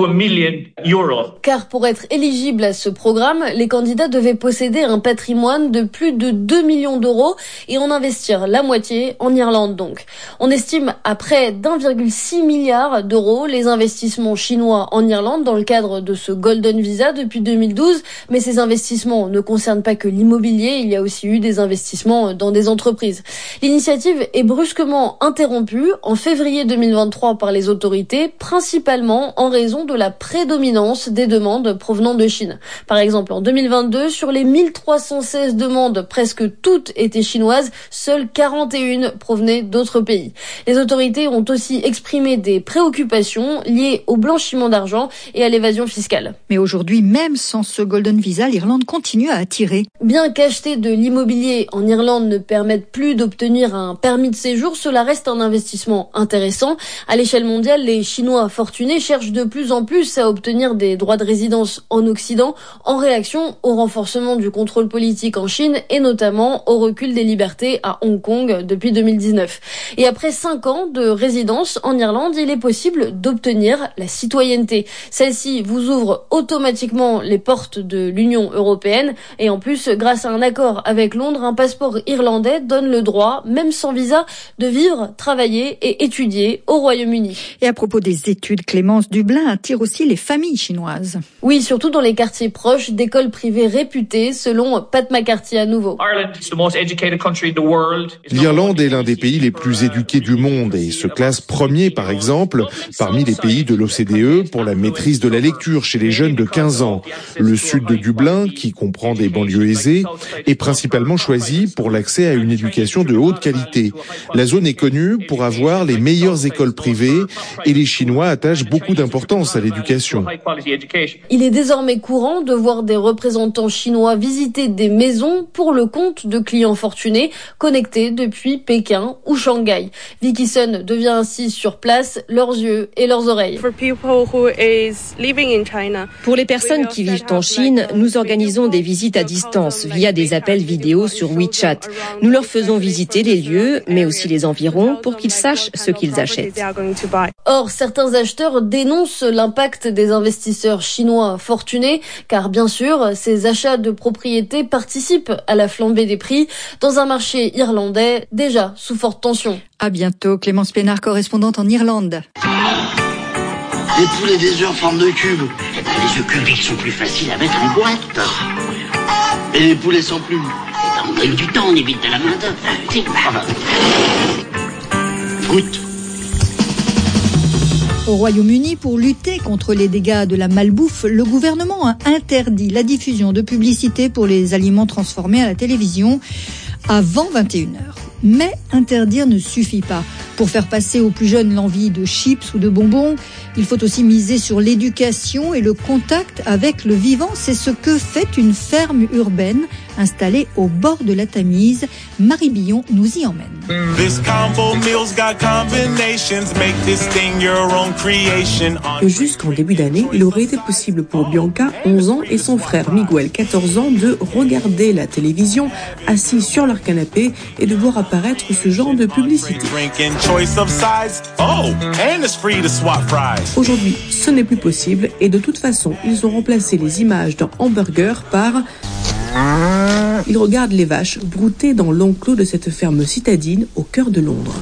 Car pour être éligible à ce programme, les candidats devaient posséder un patrimoine de plus de 2 millions d'euros et en investir la moitié en Irlande donc. On estime à près d'1,6 milliard d'euros les investissements chinois en Irlande dans le cadre de ce Golden Visa depuis 2012. Mais ces investissements ne concernent pas que l'immobilier, il y a aussi eu des investissements dans des entreprises. L'initiative est brusquement interrompue en février 2023 par les autorités, principalement en raison de la prédominance des demandes provenant de Chine. Par exemple, en 2022, sur les 1316 demandes, presque toutes étaient chinoises, seules 41 provenaient d'autres pays. Les autorités ont aussi exprimé des préoccupations liées au blanchiment d'argent et à l'évasion fiscale. Mais aujourd'hui, même sans ce Golden Visa, l'Irlande continue à attirer. Bien qu'acheter de l'immobilier en Irlande ne permette plus d'obtenir un permis de séjour, cela reste un investissement intéressant. À l'échelle mondiale, les Chinois fortunés cherchent de plus en plus à obtenir des droits de résidence en Occident en réaction au renforcement du contrôle politique en Chine et notamment au recul des libertés à Hong Kong depuis 2019. Et après 5 ans de résidence en Irlande, il est possible d'obtenir la citoyenneté. Celle-ci vous ouvre automatiquement les portes de l'Union européenne et en plus, grâce à un accord avec Londres, un passeport irlandais donne le droit, même sans visa, de vivre, travailler et étudier au Royaume-Uni. Et à propos des études, Clémence, Dublin attire aussi les familles chinoises. Oui, surtout dans les quartiers proches d'écoles privées réputées, selon Pat McCarthy à nouveau. L'Irlande est l'un des pays les plus éduqués du monde et se classe premier, par exemple, parmi les pays de l'OCDE pour la maîtrise de la lecture chez les jeunes de 15 ans. Le sud de Dublin, qui comprend des banlieues aisées, est principalement choisi pour l'accès à une éducation de haute qualité. La zone est connue pour avoir les meilleures écoles privées et les Chinois attachent beaucoup d'importance à l'éducation. Il est désormais courant de voir des représentants chinois visiter des maisons pour le compte de clients fortunés connectés depuis Pékin ou Shanghai. Vicky Sun devient ainsi sur place leurs yeux et leurs oreilles. Pour les personnes qui vivent en Chine, nous organisons des visites à distance via des appels vidéo sur WeChat. Nous leur faisons visiter les lieux, mais aussi les environs pour qu'ils sachent ce qu'ils achètent. Or, certains acheteurs dénoncent l'impact des investisseurs chinois fortunés, car bien sûr, ces achats de propriétés participent à la flambée des prix dans un marché irlandais déjà sous forte tension. À bientôt, Clémence Pénard, correspondante en Irlande. Les poulets des œufs en forme de cube. Eh ben, les œufs cubiques sont plus faciles à mettre en boîte. Et les poulets sans plumes. Eh ben, on gagne du temps, on évite de la main-d'œuvre. Brut. Au Royaume-Uni, pour lutter contre les dégâts de la malbouffe, le gouvernement a interdit la diffusion de publicité pour les aliments transformés à la télévision avant 21h. Mais interdire ne suffit pas. Pour faire passer aux plus jeunes l'envie de chips ou de bonbons, il faut aussi miser sur l'éducation et le contact avec le vivant. C'est ce que fait une ferme urbaine installée au bord de la Tamise. Marie Billon nous y emmène. Jusqu'en début d'année, il aurait été possible pour Bianca, 11 ans, et son frère Miguel, 14 ans, de regarder la télévision assis sur leur canapé et de voir apparaître ce genre de publicité. Aujourd'hui, ce n'est plus possible et de toute façon, ils ont remplacé les images d'un hamburger par... Ils regardent les vaches brouter dans l'enclos de cette ferme citadine au cœur de Londres.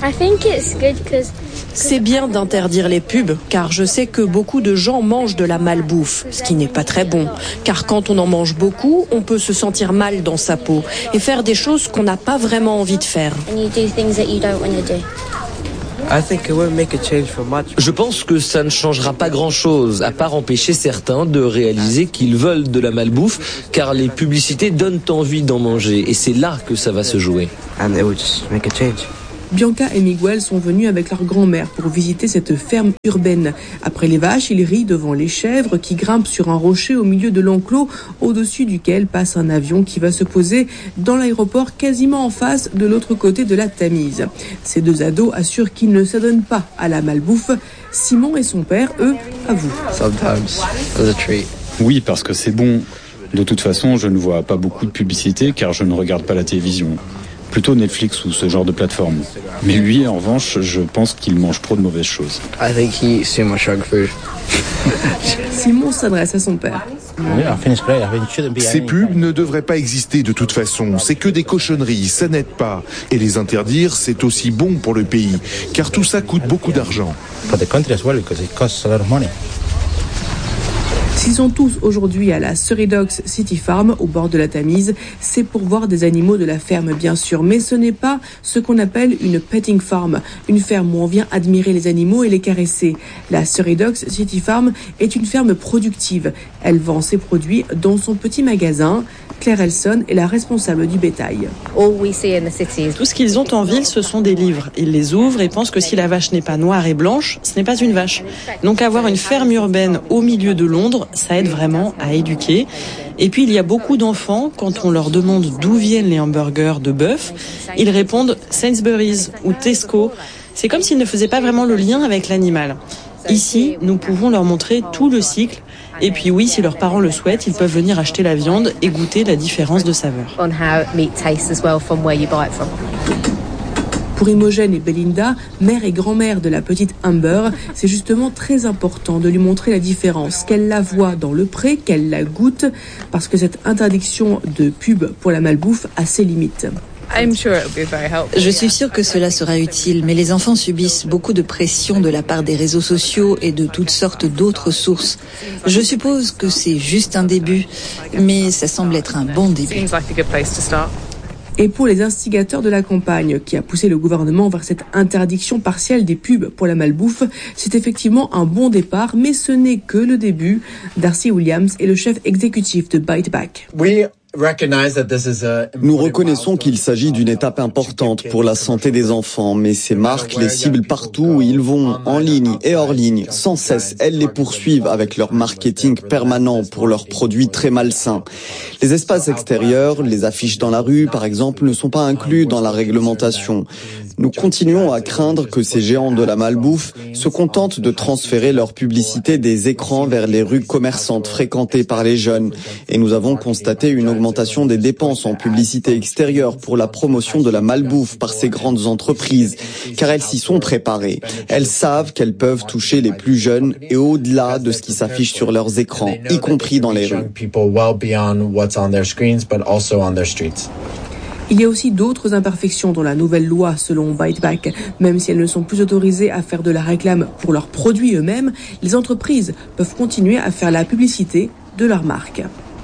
C'est bien d'interdire les pubs, car je sais que beaucoup de gens mangent de la malbouffe, ce qui n'est pas très bon. Car quand on en mange beaucoup, on peut se sentir mal dans sa peau et faire des choses qu'on n'a pas vraiment envie de faire. Je pense que ça ne changera pas grand-chose, à part empêcher certains de réaliser qu'ils veulent de la malbouffe, car les publicités donnent envie d'en manger, et c'est là que ça va se jouer. Bianca et Miguel sont venus avec leur grand-mère pour visiter cette ferme urbaine. Après les vaches, ils rient devant les chèvres qui grimpent sur un rocher au milieu de l'enclos, au-dessus duquel passe un avion qui va se poser dans l'aéroport quasiment en face de l'autre côté de la Tamise. Ces deux ados assurent qu'ils ne s'adonnent pas à la malbouffe. Simon et son père, eux, avouent. Oui, parce que c'est bon. De toute façon, je ne vois pas beaucoup de publicité car je ne regarde pas la télévision. Plutôt Netflix ou ce genre de plateforme. Mais lui, en revanche, je pense qu'il mange trop de mauvaises choses. Simon s'adresse à son père. Ces pubs ne devraient pas exister de toute façon. C'est que des cochonneries, ça n'aide pas. Et les interdire, c'est aussi bon pour le pays, car tout ça coûte beaucoup d'argent. S'ils sont tous aujourd'hui à la Surrey Docks City Farm, au bord de la Tamise, c'est pour voir des animaux de la ferme, bien sûr. Mais ce n'est pas ce qu'on appelle une petting farm, une ferme où on vient admirer les animaux et les caresser. La Surrey Docks City Farm est une ferme productive. Elle vend ses produits dans son petit magasin. Claire Elson est la responsable du bétail. Tout ce qu'ils ont en ville, ce sont des livres. Ils les ouvrent et pensent que si la vache n'est pas noire et blanche, ce n'est pas une vache. Donc avoir une ferme urbaine au milieu de Londres, ça aide vraiment à éduquer. Et puis il y a beaucoup d'enfants, quand on leur demande d'où viennent les hamburgers de bœuf, ils répondent Sainsbury's ou Tesco. C'est comme s'ils ne faisaient pas vraiment le lien avec l'animal. Ici, nous pouvons leur montrer tout le cycle. Et puis oui, si leurs parents le souhaitent, ils peuvent venir acheter la viande et goûter la différence de saveur. Pour Imogen et Belinda, mère et grand-mère de la petite Amber, c'est justement très important de lui montrer la différence, qu'elle la voit dans le pré, qu'elle la goûte, parce que cette interdiction de pub pour la malbouffe a ses limites. Je suis sûre que cela sera utile, mais les enfants subissent beaucoup de pression de la part des réseaux sociaux et de toutes sortes d'autres sources. Je suppose que c'est juste un début, mais ça semble être un bon début. Et pour les instigateurs de la campagne qui a poussé le gouvernement vers cette interdiction partielle des pubs pour la malbouffe, c'est effectivement un bon départ, mais ce n'est que le début. Darcy Williams est le chef exécutif de Bite Back. Nous reconnaissons qu'il s'agit d'une étape importante pour la santé des enfants, mais ces marques les ciblent partout où ils vont, en ligne et hors ligne. Sans cesse, elles les poursuivent avec leur marketing permanent pour leurs produits très malsains. Les espaces extérieurs, les affiches dans la rue, par exemple, ne sont pas inclus dans la réglementation. Nous continuons à craindre que ces géants de la malbouffe se contentent de transférer leur publicité des écrans vers les rues commerçantes fréquentées par les jeunes. Et nous avons constaté une augmentation des dépenses en publicité extérieure pour la promotion de la malbouffe par ces grandes entreprises, car elles s'y sont préparées. Elles savent qu'elles peuvent toucher les plus jeunes et au-delà de ce qui s'affiche sur leurs écrans, y compris dans les rues. Il y a aussi d'autres imperfections dans la nouvelle loi selon Bite Back. Même si elles ne sont plus autorisées à faire de la réclame pour leurs produits eux-mêmes, les entreprises peuvent continuer à faire la publicité de leur marque.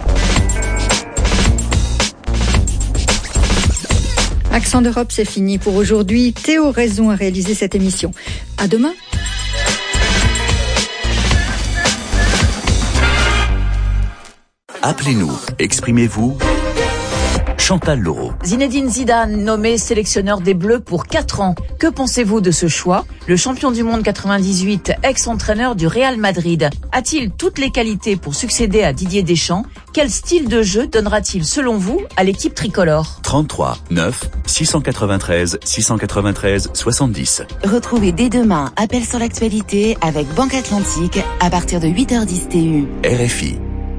Accent d'Europe, c'est fini pour aujourd'hui. Théo Raison a réalisé cette émission. À demain. Appelez-nous, exprimez-vous. Chantal Leroux. Zinedine Zidane, nommé sélectionneur des Bleus pour 4 ans. Que pensez-vous de ce choix ? Le champion du monde 98, ex-entraîneur du Real Madrid, a-t-il toutes les qualités pour succéder à Didier Deschamps ? Quel style de jeu donnera-t-il, selon vous, à l'équipe tricolore ? 33 9 693 693 70. Retrouvez dès demain Appel sur l'actualité avec Banque Atlantique à partir de 8h10 TU. RFI.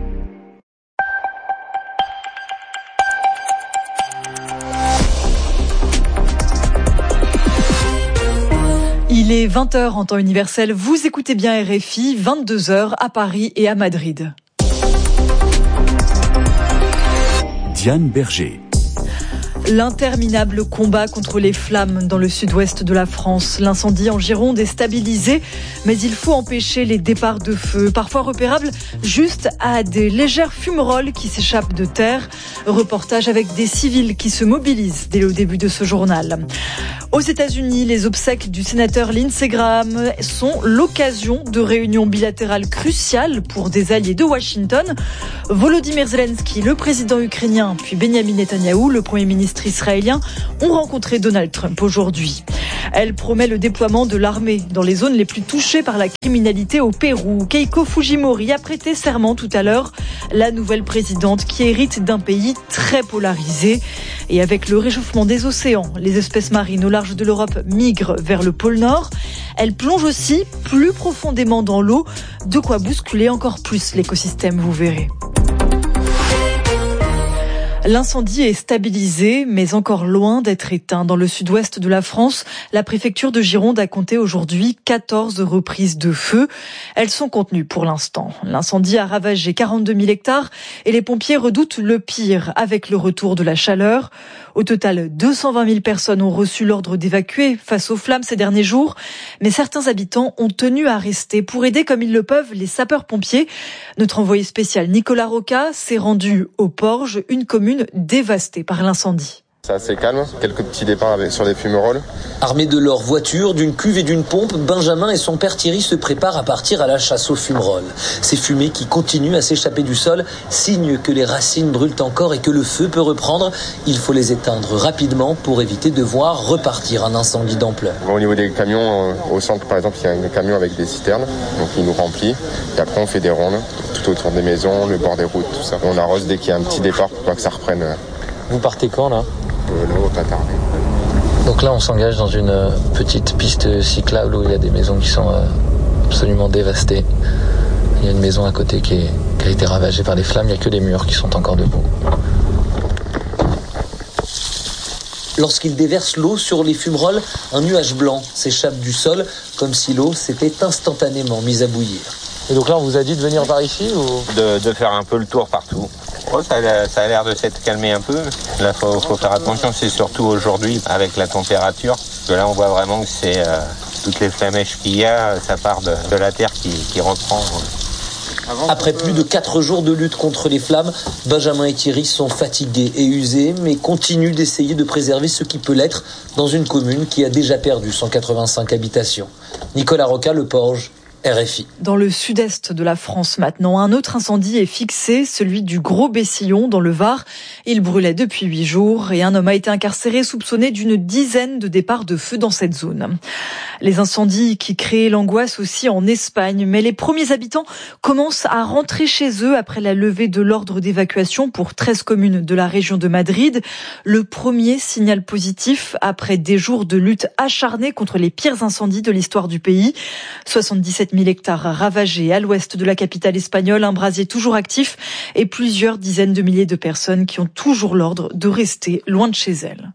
Il est 20h en temps universel, vous écoutez bien RFI, 22h à Paris et à Madrid. Diane Berger. L'interminable combat contre les flammes dans le sud-ouest de la France. L'incendie en Gironde est stabilisé, mais il faut empêcher les départs de feu, parfois repérables juste à des légères fumerolles qui s'échappent de terre. Reportage avec des civils qui se mobilisent dès le début de ce journal. Aux États-Unis, les obsèques du sénateur Lindsey Graham sont l'occasion de réunions bilatérales cruciales pour des alliés de Washington. Volodymyr Zelensky, le président ukrainien, puis Benjamin Netanyahou, le premier ministre israélien, ont rencontré Donald Trump aujourd'hui. Elle promet le déploiement de l'armée dans les zones les plus touchées par la criminalité au Pérou. Keiko Fujimori a prêté serment tout à l'heure, la nouvelle présidente qui hérite d'un pays très polarisé. Et avec le réchauffement des océans, les espèces marines au large de l'Europe migrent vers le pôle Nord. Elles plongent aussi plus profondément dans l'eau, de quoi bousculer encore plus l'écosystème, vous verrez. L'incendie est stabilisé, mais encore loin d'être éteint. Dans le sud-ouest de la France, la préfecture de Gironde a compté aujourd'hui 14 reprises de feu. Elles sont contenues pour l'instant. L'incendie a ravagé 42 000 hectares et les pompiers redoutent le pire avec le retour de la chaleur. Au total, 220 000 personnes ont reçu l'ordre d'évacuer face aux flammes ces derniers jours. Mais certains habitants ont tenu à rester pour aider comme ils le peuvent les sapeurs-pompiers. Notre envoyé spécial Nicolas Roca s'est rendu au Porge, une commune dévastée par l'incendie. C'est assez calme, quelques petits départs sur des fumerolles. Armés de leur voiture, d'une cuve et d'une pompe, Benjamin et son père Thierry se préparent à partir à la chasse aux fumerolles. Ces fumées qui continuent à s'échapper du sol signent que les racines brûlent encore et que le feu peut reprendre. Il faut les éteindre rapidement pour éviter de voir repartir un incendie d'ampleur. Au niveau des camions, au centre par exemple, il y a un camion avec des citernes, donc il nous remplit. Et après on fait des rondes tout autour des maisons, le bord des routes, tout ça. On arrose dès qu'il y a un petit départ pour pas que ça reprenne. Vous partez quand là ? Là, pas tardé. Donc là, on s'engage dans une petite piste cyclable où il y a des maisons qui sont absolument dévastées. Il y a une maison à côté qui a été ravagée par les flammes. Il n'y a que les murs qui sont encore debout. Lorsqu'il déverse l'eau sur les fumerolles, un nuage blanc s'échappe du sol, comme si l'eau s'était instantanément mise à bouillir. Et donc là, on vous a dit de venir par ici ou de faire un peu le tour partout. Oh, ça a l'air de s'être calmé un peu. Là, faut faire attention, c'est surtout aujourd'hui avec la température. Parce que là, on voit vraiment que c'est toutes les flamèches qu'il y a, ça part de la terre qui reprend. Après plus de 4 jours de lutte contre les flammes, Benjamin et Thierry sont fatigués et usés, mais continuent d'essayer de préserver ce qui peut l'être dans une commune qui a déjà perdu 185 habitations. Nicolas Roca, Le Porge, RFI. Dans le sud-est de la France maintenant, un autre incendie est fixé, celui du Gros-Bessillon dans le Var. Il brûlait depuis 8 jours et un homme a été incarcéré soupçonné d'une dizaine de départs de feu dans cette zone. Les incendies qui créent l'angoisse aussi en Espagne, mais les premiers habitants commencent à rentrer chez eux après la levée de l'ordre d'évacuation pour 13 communes de la région de Madrid. Le premier signal positif après des jours de lutte acharnée contre les pires incendies de l'histoire du pays. 77 000 hectares ravagés à l'ouest de la capitale espagnole, un brasier toujours actif et plusieurs dizaines de milliers de personnes qui ont toujours l'ordre de rester loin de chez elles.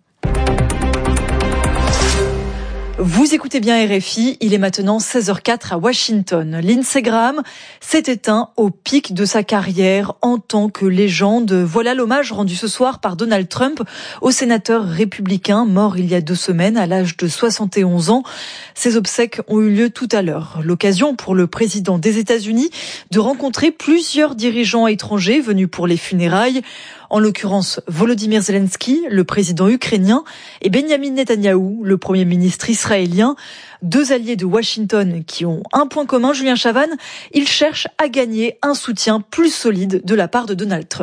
Vous écoutez bien RFI, il est maintenant 16h04 à Washington. Lindsey Graham s'est éteint au pic de sa carrière en tant que légende. Voilà l'hommage rendu ce soir par Donald Trump au sénateur républicain mort il y a 2 semaines à l'âge de 71 ans. Ces obsèques ont eu lieu tout à l'heure. L'occasion pour le président des États-Unis de rencontrer plusieurs dirigeants étrangers venus pour les funérailles. En l'occurrence, Volodymyr Zelensky, le président ukrainien, et Benjamin Netanyahou, le premier ministre israélien, 2 alliés de Washington qui ont un point commun, Julien Chavannes, ils cherchent à gagner un soutien plus solide de la part de Donald Trump.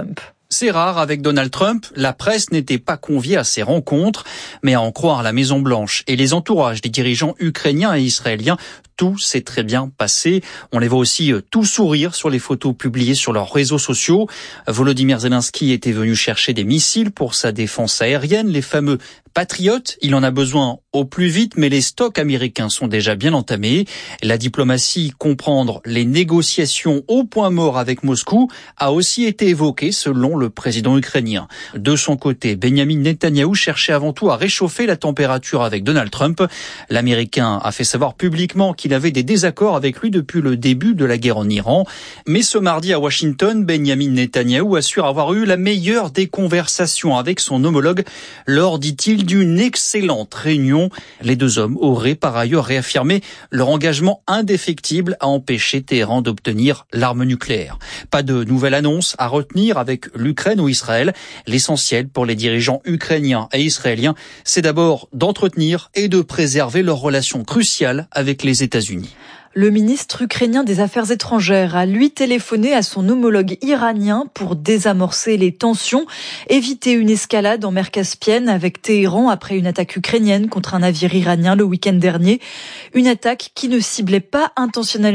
C'est rare avec Donald Trump, la presse n'était pas conviée à ces rencontres, mais à en croire la Maison-Blanche et les entourages des dirigeants ukrainiens et israéliens, tout s'est très bien passé. On les voit aussi tout sourire sur les photos publiées sur leurs réseaux sociaux. Volodymyr Zelensky était venu chercher des missiles pour sa défense aérienne, les fameux Patriotes. Il en a besoin au plus vite, mais les stocks américains sont déjà bien entamés. La diplomatie, comprendre les négociations au point mort avec Moscou, a aussi été évoquée selon le président ukrainien. De son côté, Benjamin Netanyahou cherchait avant tout à réchauffer la température avec Donald Trump. L'Américain a fait savoir publiquement qu'il avait des désaccords avec lui depuis le début de la guerre en Iran. Mais ce mardi à Washington, Benjamin Netanyahou assure avoir eu la meilleure des conversations avec son homologue lors, dit-il, d'une excellente réunion. Les deux hommes auraient par ailleurs réaffirmé leur engagement indéfectible à empêcher Téhéran d'obtenir l'arme nucléaire. Pas de nouvelle annonce à retenir avec l'Ukraine ou Israël. L'essentiel pour les dirigeants ukrainiens et israéliens, c'est d'abord d'entretenir et de préserver leurs relations cruciales avec les États-Unis. Le ministre ukrainien des Affaires étrangères a lui téléphoné à son homologue iranien pour désamorcer les tensions, éviter une escalade en mer Caspienne avec Téhéran après une attaque ukrainienne contre un navire iranien le week-end dernier. Une attaque qui ne ciblait pas intentionnellement